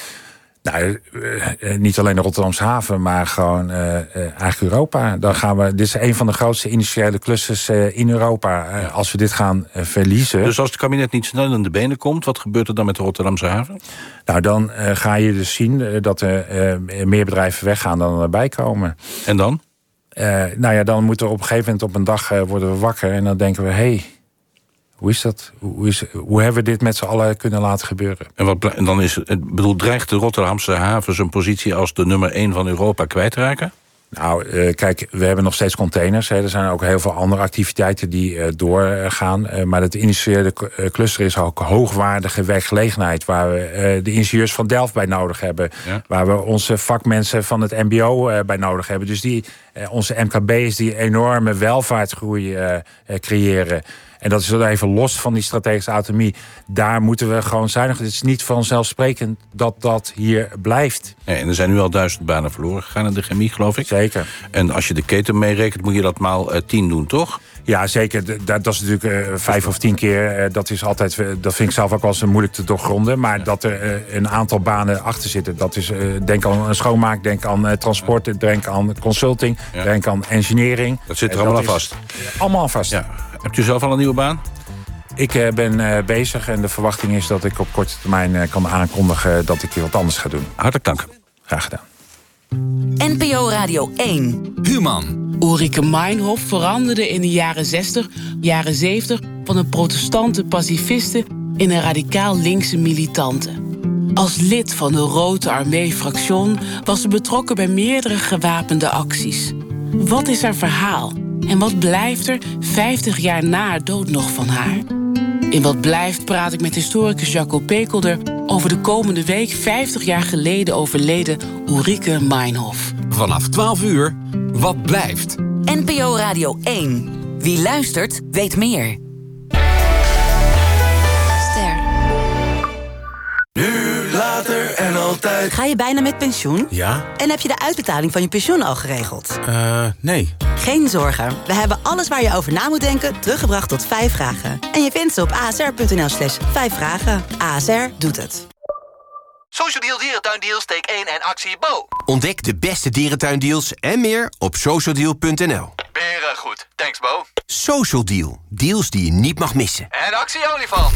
Nou, uh, niet alleen de Rotterdamse haven, maar gewoon uh, uh, eigenlijk Europa. Dan gaan we, dit is een van de grootste industriële clusters uh, in Europa. Uh, ja. Als we dit gaan uh, verliezen. Dus als het kabinet niet snel in de benen komt, wat gebeurt er dan met de Rotterdamse haven? Nou, dan uh, ga je dus zien uh, dat er uh, meer bedrijven weggaan dan erbij komen. En dan? Uh, nou ja, dan moeten we op een gegeven moment op een dag uh, worden we wakker en dan denken we, hé, hey, Hoe is dat? Hoe, is, hoe hebben we dit met z'n allen kunnen laten gebeuren? En, wat, en dan is het, bedoel, dreigt de Rotterdamse haven zijn positie als de nummer één van Europa kwijt te raken? Nou, uh, kijk, we hebben nog steeds containers. Hè. Er zijn ook heel veel andere activiteiten die uh, doorgaan. Uh, maar het industriële cluster is ook hoogwaardige werkgelegenheid, waar we uh, de ingenieurs van Delft bij nodig hebben. Ja. Waar we onze vakmensen van het M B O uh, bij nodig hebben. Dus die, uh, onze M K B's die enorme welvaartsgroei uh, uh, creëren. En dat is dan even los van die strategische autonomie. Daar moeten we gewoon zuinigen. Het is niet vanzelfsprekend dat dat hier blijft. Nee, en er zijn nu al duizend banen verloren gegaan in de chemie, geloof ik. Zeker. En als je de keten meerekent, moet je dat maal uh, tien doen, toch? Ja, zeker. Dat, dat is natuurlijk uh, vijf of tien keer. Uh, dat is altijd, uh, dat vind ik zelf ook wel eens moeilijk te doorgronden. Maar ja. dat er uh, een aantal banen achter zitten. Dat is, uh, denk aan schoonmaak, denk aan uh, transport, ja. denk aan consulting, ja. denk aan engineering. Dat zit er uh, allemaal aan vast. Uh, allemaal aan vast. Ja. Hebt u zelf al een nieuwe baan? Ik uh, ben uh, bezig en de verwachting is dat ik op korte termijn uh, kan aankondigen dat ik weer wat anders ga doen. Hartelijk dank. Graag gedaan. N P O Radio één. Human. Ulrike Meinhof veranderde in de jaren zestig, jaren zeventig... van een protestante pacifiste in een radicaal linkse militante. Als lid van de Rote Armee-fractie was ze betrokken bij meerdere gewapende acties. Wat is haar verhaal? En wat blijft er vijftig jaar na haar dood nog van haar? In Wat Blijft praat ik met historicus Jacco Pekelder over de komende week vijftig jaar geleden overleden Ulrike Meinhof. Vanaf twaalf uur, Wat Blijft? N P O Radio één. Wie luistert, weet meer. Ster. Nu, later en altijd. Ga je bijna met pensioen? Ja. En heb je de uitbetaling van je pensioen al geregeld? Eh, uh, nee. Geen zorgen. We hebben alles waar je over na moet denken teruggebracht tot vijf vragen. En je vindt ze op asr.nl slash vijf vragen. A S R doet het. Social Deal Dierentuindeals, steek één en actie Bo. Ontdek de beste dierentuindeals en meer op social deal punt n l. Beren goed. Thanks Bo. Social Deal. Deals die je niet mag missen. En actie olifant.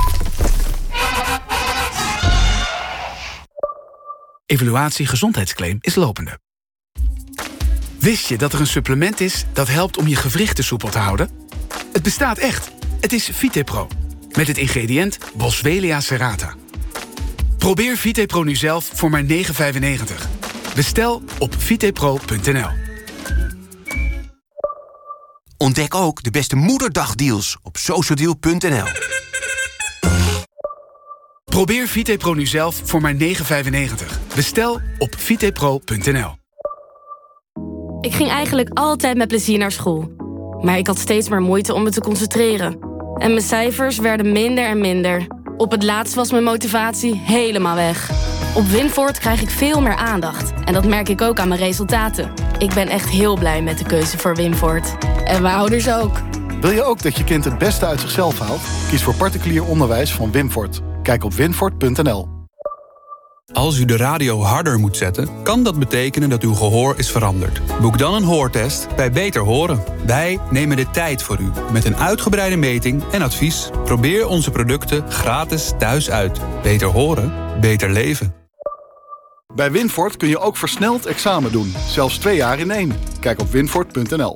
Evaluatie gezondheidsclaim is lopende. Wist je dat er een supplement is dat helpt om je gewrichten soepel te houden? Het bestaat echt. Het is Vitepro. Met het ingrediënt Boswellia serrata. Probeer VitePro nu zelf voor maar negen vijfennegentig. Bestel op vitepro punt n l. Ontdek ook de beste moederdagdeals op socialdeal punt n l. Probeer VitePro nu zelf voor maar negen vijfennegentig. Bestel op vitepro punt n l. Ik ging eigenlijk altijd met plezier naar school. Maar ik had steeds meer moeite om me te concentreren. En mijn cijfers werden minder en minder. Op het laatst was mijn motivatie helemaal weg. Op Winvoort krijg ik veel meer aandacht. En dat merk ik ook aan mijn resultaten. Ik ben echt heel blij met de keuze voor Winvoort. En mijn ouders ook. Wil je ook dat je kind het beste uit zichzelf haalt? Kies voor particulier onderwijs van Winvoort. Kijk op winvoort punt n l. Als u de radio harder moet zetten, kan dat betekenen dat uw gehoor is veranderd. Boek dan een hoortest bij Beter Horen. Wij nemen de tijd voor u met een uitgebreide meting en advies. Probeer onze producten gratis thuis uit. Beter horen, beter leven. Bij Winvoort kun je ook versneld examen doen. Zelfs twee jaar in één. Kijk op winvoort punt n l.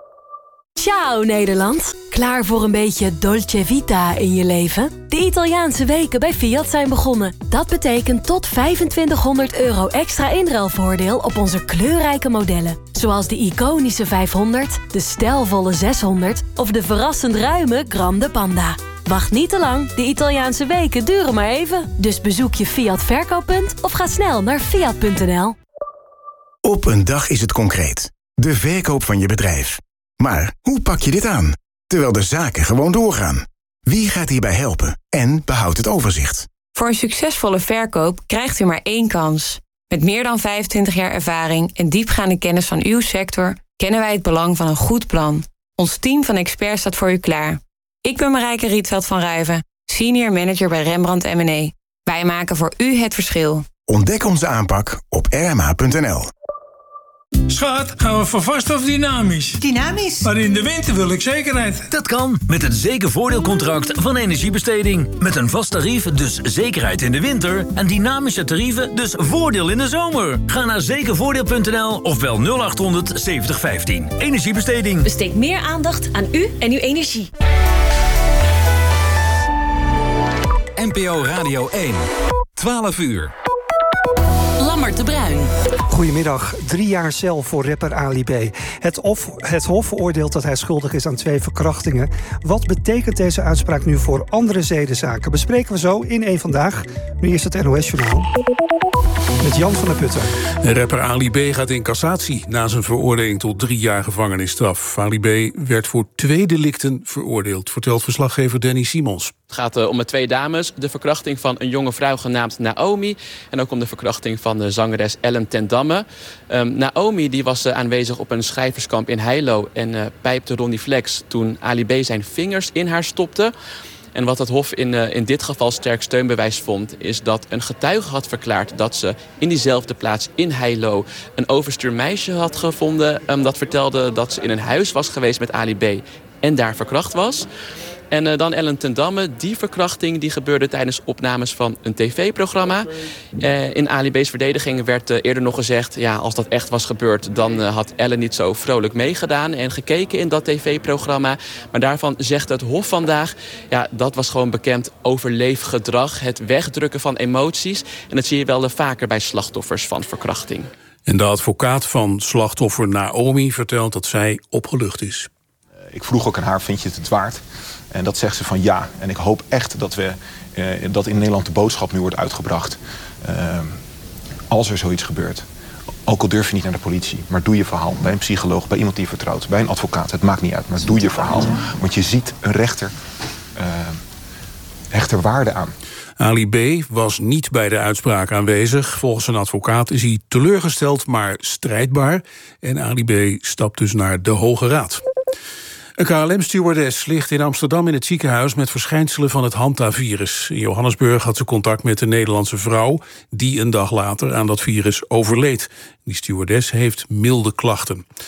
Ciao Nederland. Klaar voor een beetje dolce vita in je leven? De Italiaanse weken bij Fiat zijn begonnen. Dat betekent tot vijfentwintighonderd euro extra inruilvoordeel op onze kleurrijke modellen. Zoals de iconische vijfhonderd, de stijlvolle zeshonderd of de verrassend ruime Grande Panda. Wacht niet te lang, de Italiaanse weken duren maar even. Dus bezoek je Fiat verkooppunt of ga snel naar fiat punt n l. Op een dag is het concreet. De verkoop van je bedrijf. Maar hoe pak je dit aan? Terwijl de zaken gewoon doorgaan. Wie gaat hierbij helpen en behoudt het overzicht? Voor een succesvolle verkoop krijgt u maar één kans. Met meer dan vijfentwintig jaar ervaring en diepgaande kennis van uw sector kennen wij het belang van een goed plan. Ons team van experts staat voor u klaar. Ik ben Marijke Rietveld van Ruiven, senior manager bij Rembrandt M en E. Wij maken voor u het verschil. Ontdek onze aanpak op r m h punt n l. Schat, gaan we voor vast of dynamisch? Dynamisch. Maar in de winter wil ik zekerheid. Dat kan met het zekervoordeelcontract van Energiebesteding. Met een vast tarief, dus zekerheid in de winter. En dynamische tarieven, dus voordeel in de zomer. Ga naar zekervoordeel punt n l of bel nul achthonderd zeventig vijftien. Energiebesteding. Besteed meer aandacht aan u en uw energie. N P O Radio één. twaalf uur. Lammert de Bruin. Goedemiddag. Drie jaar cel voor rapper Ali B. Het, of, het Hof oordeelt dat hij schuldig is aan twee verkrachtingen. Wat betekent deze uitspraak nu voor andere zedenzaken? Bespreken we zo in één Vandaag. Nu is het N O S-journaal. Met Jan van der Putten. Rapper Ali B gaat in cassatie na zijn veroordeling tot drie jaar gevangenisstraf. Ali B werd voor twee delicten veroordeeld, vertelt verslaggever Danny Simons. Het gaat uh, om de twee dames, de verkrachting van een jonge vrouw genaamd Naomi en ook om de verkrachting van de zangeres Ellen ten Damme. Um, Naomi die was uh, aanwezig op een schrijverskamp in Heilo en uh, pijpte Ronnie Flex toen Ali B zijn vingers in haar stopte. En wat het Hof in, uh, in dit geval sterk steunbewijs vond, is dat een getuige had verklaard dat ze in diezelfde plaats in Heilo een overstuur meisje had gevonden. Um, dat vertelde dat ze in een huis was geweest met Ali B en daar verkracht was. En uh, dan Ellen ten Damme, die verkrachting die gebeurde tijdens opnames van een tv-programma. Uh, in Ali B's verdediging werd uh, eerder nog gezegd, ja, als dat echt was gebeurd, dan uh, had Ellen niet zo vrolijk meegedaan en gekeken in dat tv-programma. Maar daarvan zegt het Hof vandaag, ja, dat was gewoon bekend overleefgedrag, het wegdrukken van emoties. En dat zie je wel uh, vaker bij slachtoffers van verkrachting. En de advocaat van slachtoffer Naomi vertelt dat zij opgelucht is. Ik vroeg ook aan haar, vind je het het waard? En dat zegt ze van ja. En ik hoop echt dat, we, eh, dat in Nederland de boodschap nu wordt uitgebracht. Uh, als er zoiets gebeurt. Ook al durf je niet naar de politie. Maar doe je verhaal. Bij een psycholoog, bij iemand die je vertrouwt. Bij een advocaat. Het maakt niet uit. Maar doe je verhaal. Want je ziet een rechter, uh, rechter waarde aan. Ali B. was niet bij de uitspraak aanwezig. Volgens een advocaat is hij teleurgesteld, maar strijdbaar. En Ali B. stapt dus naar de Hoge Raad. Een K L M-stewardess ligt in Amsterdam in het ziekenhuis met verschijnselen van het Hanta-virus. In Johannesburg had ze contact met een Nederlandse vrouw die een dag later aan dat virus overleed. Die stewardess heeft milde klachten.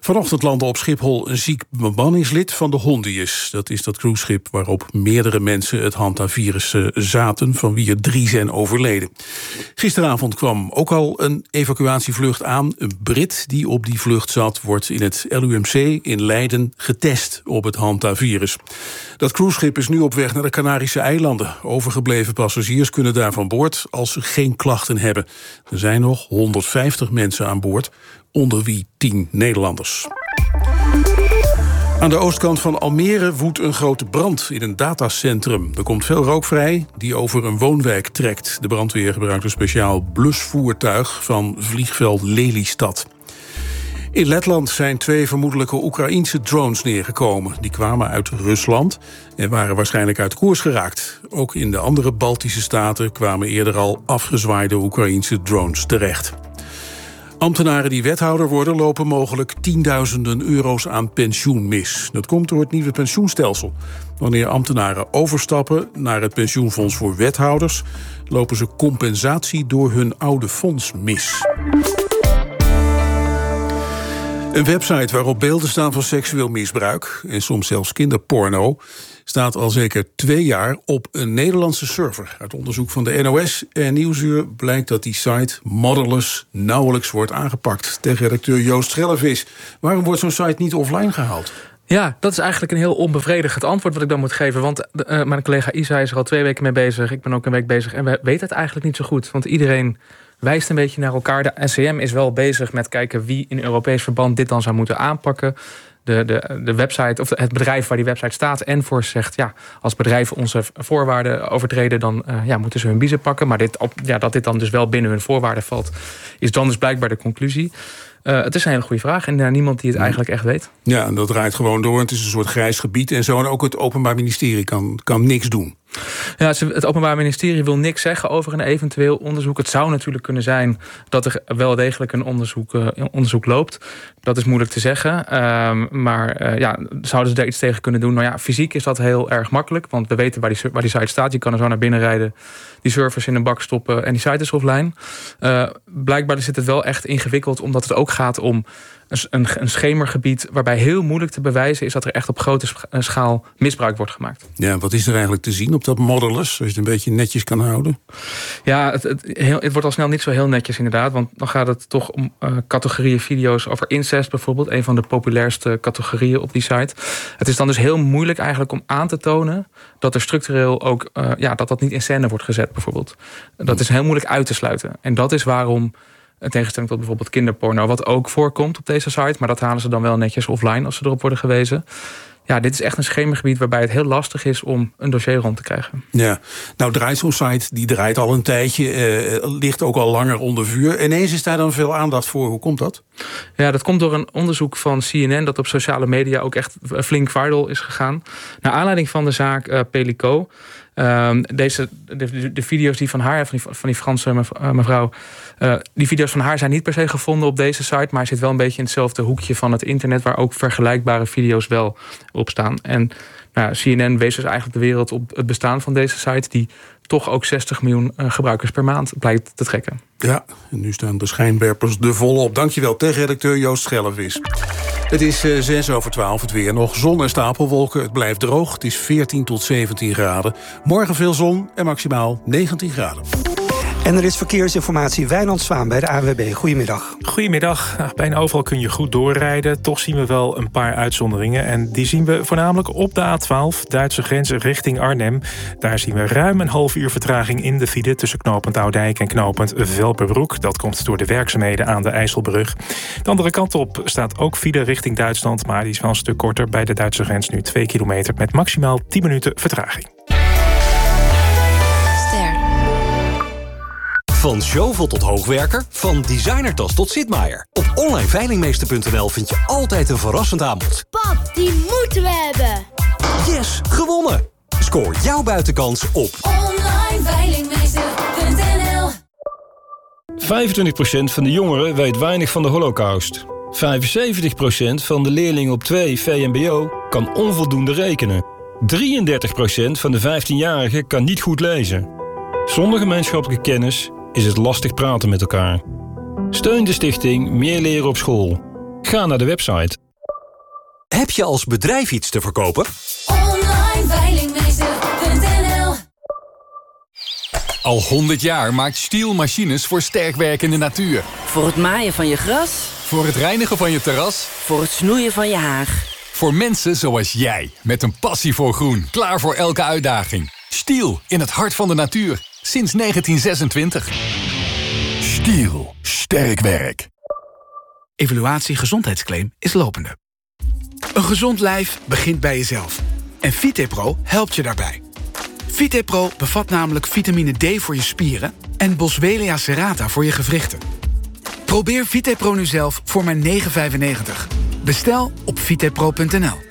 Vanochtend landde op Schiphol een ziek bemanningslid van de Hondius. Dat is dat cruiseschip waarop meerdere mensen het hantavirus zaten, van wie er drie zijn overleden. Gisteravond kwam ook al een evacuatievlucht aan. Een Brit die op die vlucht zat, wordt in het L U M C in Leiden getest op het hantavirus. Dat cruiseschip is nu op weg naar de Canarische eilanden. Overgebleven passagiers kunnen daar van boord als ze geen klachten hebben. Er zijn nog honderdvijftig mensen aan boord, onder wie tien Nederlanders. Aan de oostkant van Almere woedt een grote brand in een datacentrum. Er komt veel rook vrij die over een woonwijk trekt. De brandweer gebruikt een speciaal blusvoertuig van vliegveld Lelystad. In Letland zijn twee vermoedelijke Oekraïense drones neergekomen. Die kwamen uit Rusland en waren waarschijnlijk uit koers geraakt. Ook in de andere Baltische staten kwamen eerder al afgezwaaide Oekraïense drones terecht. Ambtenaren die wethouder worden lopen mogelijk tienduizenden euro's aan pensioen mis. Dat komt door het nieuwe pensioenstelsel. Wanneer ambtenaren overstappen naar het pensioenfonds voor wethouders, lopen ze compensatie door hun oude fonds mis. Een website waarop beelden staan van seksueel misbruik en soms zelfs kinderporno staat al zeker twee jaar op een Nederlandse server. Uit onderzoek van de N O S en Nieuwsuur blijkt dat die site Motherless nauwelijks wordt aangepakt. Tegen redacteur Joost Schellevis. Waarom wordt zo'n site niet offline gehaald? Ja, dat is eigenlijk een heel onbevredigend antwoord wat ik dan moet geven. Want uh, mijn collega Isa is er al twee weken mee bezig. Ik ben ook een week bezig en we weten het eigenlijk niet zo goed. Want iedereen wijst een beetje naar elkaar. De N C M is wel bezig met kijken wie in Europees verband dit dan zou moeten aanpakken. De, de, de website, of het bedrijf waar die website staat, Enforce, zegt ja, als bedrijven onze voorwaarden overtreden, dan uh, ja, moeten ze hun biezen pakken. Maar dit, op, ja, dat dit dan dus wel binnen hun voorwaarden valt, is dan dus blijkbaar de conclusie. Uh, het is een hele goede vraag en uh, niemand die het eigenlijk echt weet. Ja, en dat draait gewoon door. Het is een soort grijs gebied en zo. En ook het Openbaar Ministerie kan, kan niks doen. Ja, het Openbaar Ministerie wil niks zeggen over een eventueel onderzoek. Het zou natuurlijk kunnen zijn dat er wel degelijk een onderzoek, uh, onderzoek loopt. Dat is moeilijk te zeggen. Um, maar uh, ja, zouden ze daar iets tegen kunnen doen? Nou ja, fysiek is dat heel erg makkelijk. Want we weten waar die, waar die site staat. Je kan er zo naar binnen rijden, die servers in een bak stoppen en die site is offline. Uh, blijkbaar zit het wel echt ingewikkeld, omdat het ook gaat om een, een schemergebied waarbij heel moeilijk te bewijzen is dat er echt op grote schaal misbruik wordt gemaakt. Ja, wat is er eigenlijk te zien op dat Motherless, als je het een beetje netjes kan houden? Ja, het, het, heel, het wordt al snel niet zo heel netjes inderdaad, want dan gaat het toch om uh, categorieën video's over incest bijvoorbeeld, een van de populairste categorieën op die site. Het is dan dus heel moeilijk eigenlijk om aan te tonen dat er structureel ook, uh, ja, dat dat niet in scène wordt gezet bijvoorbeeld. Dat is heel moeilijk uit te sluiten. En dat is waarom, in tegenstelling tot bijvoorbeeld kinderporno, wat ook voorkomt op deze site, maar dat halen ze dan wel netjes offline als ze erop worden gewezen. Ja, dit is echt een schemergebied waarbij het heel lastig is om een dossier rond te krijgen. Ja, nou draait zo'n site, die draait al een tijdje, eh, ligt ook al langer onder vuur. Ineens is daar dan veel aandacht voor. Hoe komt dat? Ja, dat komt door een onderzoek van C N N dat op sociale media ook echt flink viral is gegaan. Naar aanleiding van de zaak uh, Pelico. Um, deze, de, de video's die van haar, van die, van die Franse mevrouw, uh, die video's van haar zijn niet per se gevonden op deze site, maar zit wel een beetje in hetzelfde hoekje van het internet, waar ook vergelijkbare video's wel op staan. En nou, C N N wees dus eigenlijk de wereld op het bestaan van deze site, die toch ook zestig miljoen uh, gebruikers per maand blijkt te trekken. Ja, en nu staan de schijnwerpers er volop. Dankjewel, tegenredacteur Joost Schellevis. Het is uh, zes over twaalf, het weer nog zon en stapelwolken. Het blijft droog, het is veertien tot zeventien graden. Morgen veel zon en maximaal negentien graden. En er is verkeersinformatie. Wijnand Zwaan bij de A N W B. Goedemiddag. Goedemiddag. Nou, bijna overal kun je goed doorrijden. Toch zien we wel een paar uitzonderingen. En die zien we voornamelijk op de A twaalf, Duitse grens richting Arnhem. Daar zien we ruim een half uur vertraging in de file tussen knooppunt Oudijk en knooppunt Velperbroek. Dat komt door de werkzaamheden aan de IJsselbrug. De andere kant op staat ook file richting Duitsland, maar die is wel een stuk korter. Bij de Duitse grens nu twee kilometer met maximaal tien minuten vertraging. Van Zjovel tot hoogwerker, van designertas tot Sitmaier. Op online veilingmeester punt n l vind je altijd een verrassend aanbod. Pap, die moeten we hebben. Yes, gewonnen! Scoor jouw buitenkans op online veilingmeester punt n l. vijfentwintig procent van de jongeren weet weinig van de Holocaust. vijfenzeventig procent van de leerlingen op twee V M B O kan onvoldoende rekenen. drieëndertig procent van de vijftienjarigen kan niet goed lezen. Zonder gemeenschappelijke kennis is het lastig praten met elkaar. Steun de stichting Meer Leren op School. Ga naar de website. Heb je als bedrijf iets te verkopen? online veilingmeester punt n l. Al honderd jaar maakt Stihl machines voor sterkwerkende natuur. Voor het maaien van je gras. Voor het reinigen van je terras. Voor het snoeien van je haag. Voor mensen zoals jij, met een passie voor groen. Klaar voor elke uitdaging. Stihl, in het hart van de natuur. Sinds negentien zesentwintig. Stihl, sterk werk. Evaluatie gezondheidsclaim is lopende. Een gezond lijf begint bij jezelf. En Vitepro helpt je daarbij. Vitepro bevat namelijk vitamine D voor je spieren en Boswellia serrata voor je gewrichten. Probeer Vitepro nu zelf voor maar negen vijfennegentig. Bestel op vitepro punt n l.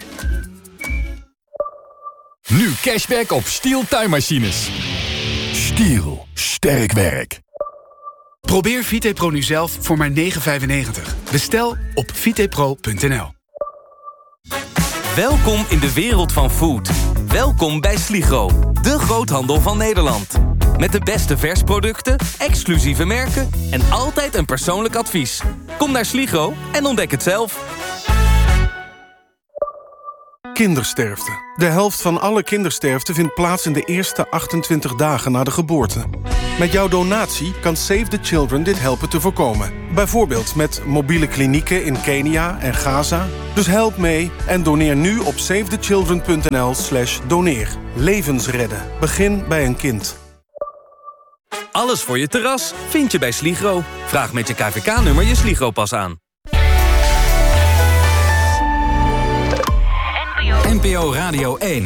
Nu cashback op Stihl tuinmachines. Stihl, sterk werk. Probeer Vitepro nu zelf voor maar negen vijfennegentig. Bestel op vitepro punt n l. Welkom in de wereld van food. Welkom bij Sligro, de groothandel van Nederland. Met de beste versproducten, exclusieve merken en altijd een persoonlijk advies. Kom naar Sligro en ontdek het zelf. Kindersterfte. De helft van alle kindersterfte vindt plaats in de eerste achtentwintig dagen na de geboorte. Met jouw donatie kan Save the Children dit helpen te voorkomen. Bijvoorbeeld met mobiele klinieken in Kenia en Gaza. Dus help mee en doneer nu op savethechildren punt n l slash doneer. Levens redden. Begin bij een kind. Alles voor je terras vind je bij Sligro. Vraag met je K V K-nummer je Sligro-pas aan. N P O Radio één.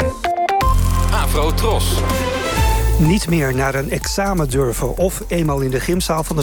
Afro Tros. Niet meer naar een examen durven of eenmaal in de gymzaal van de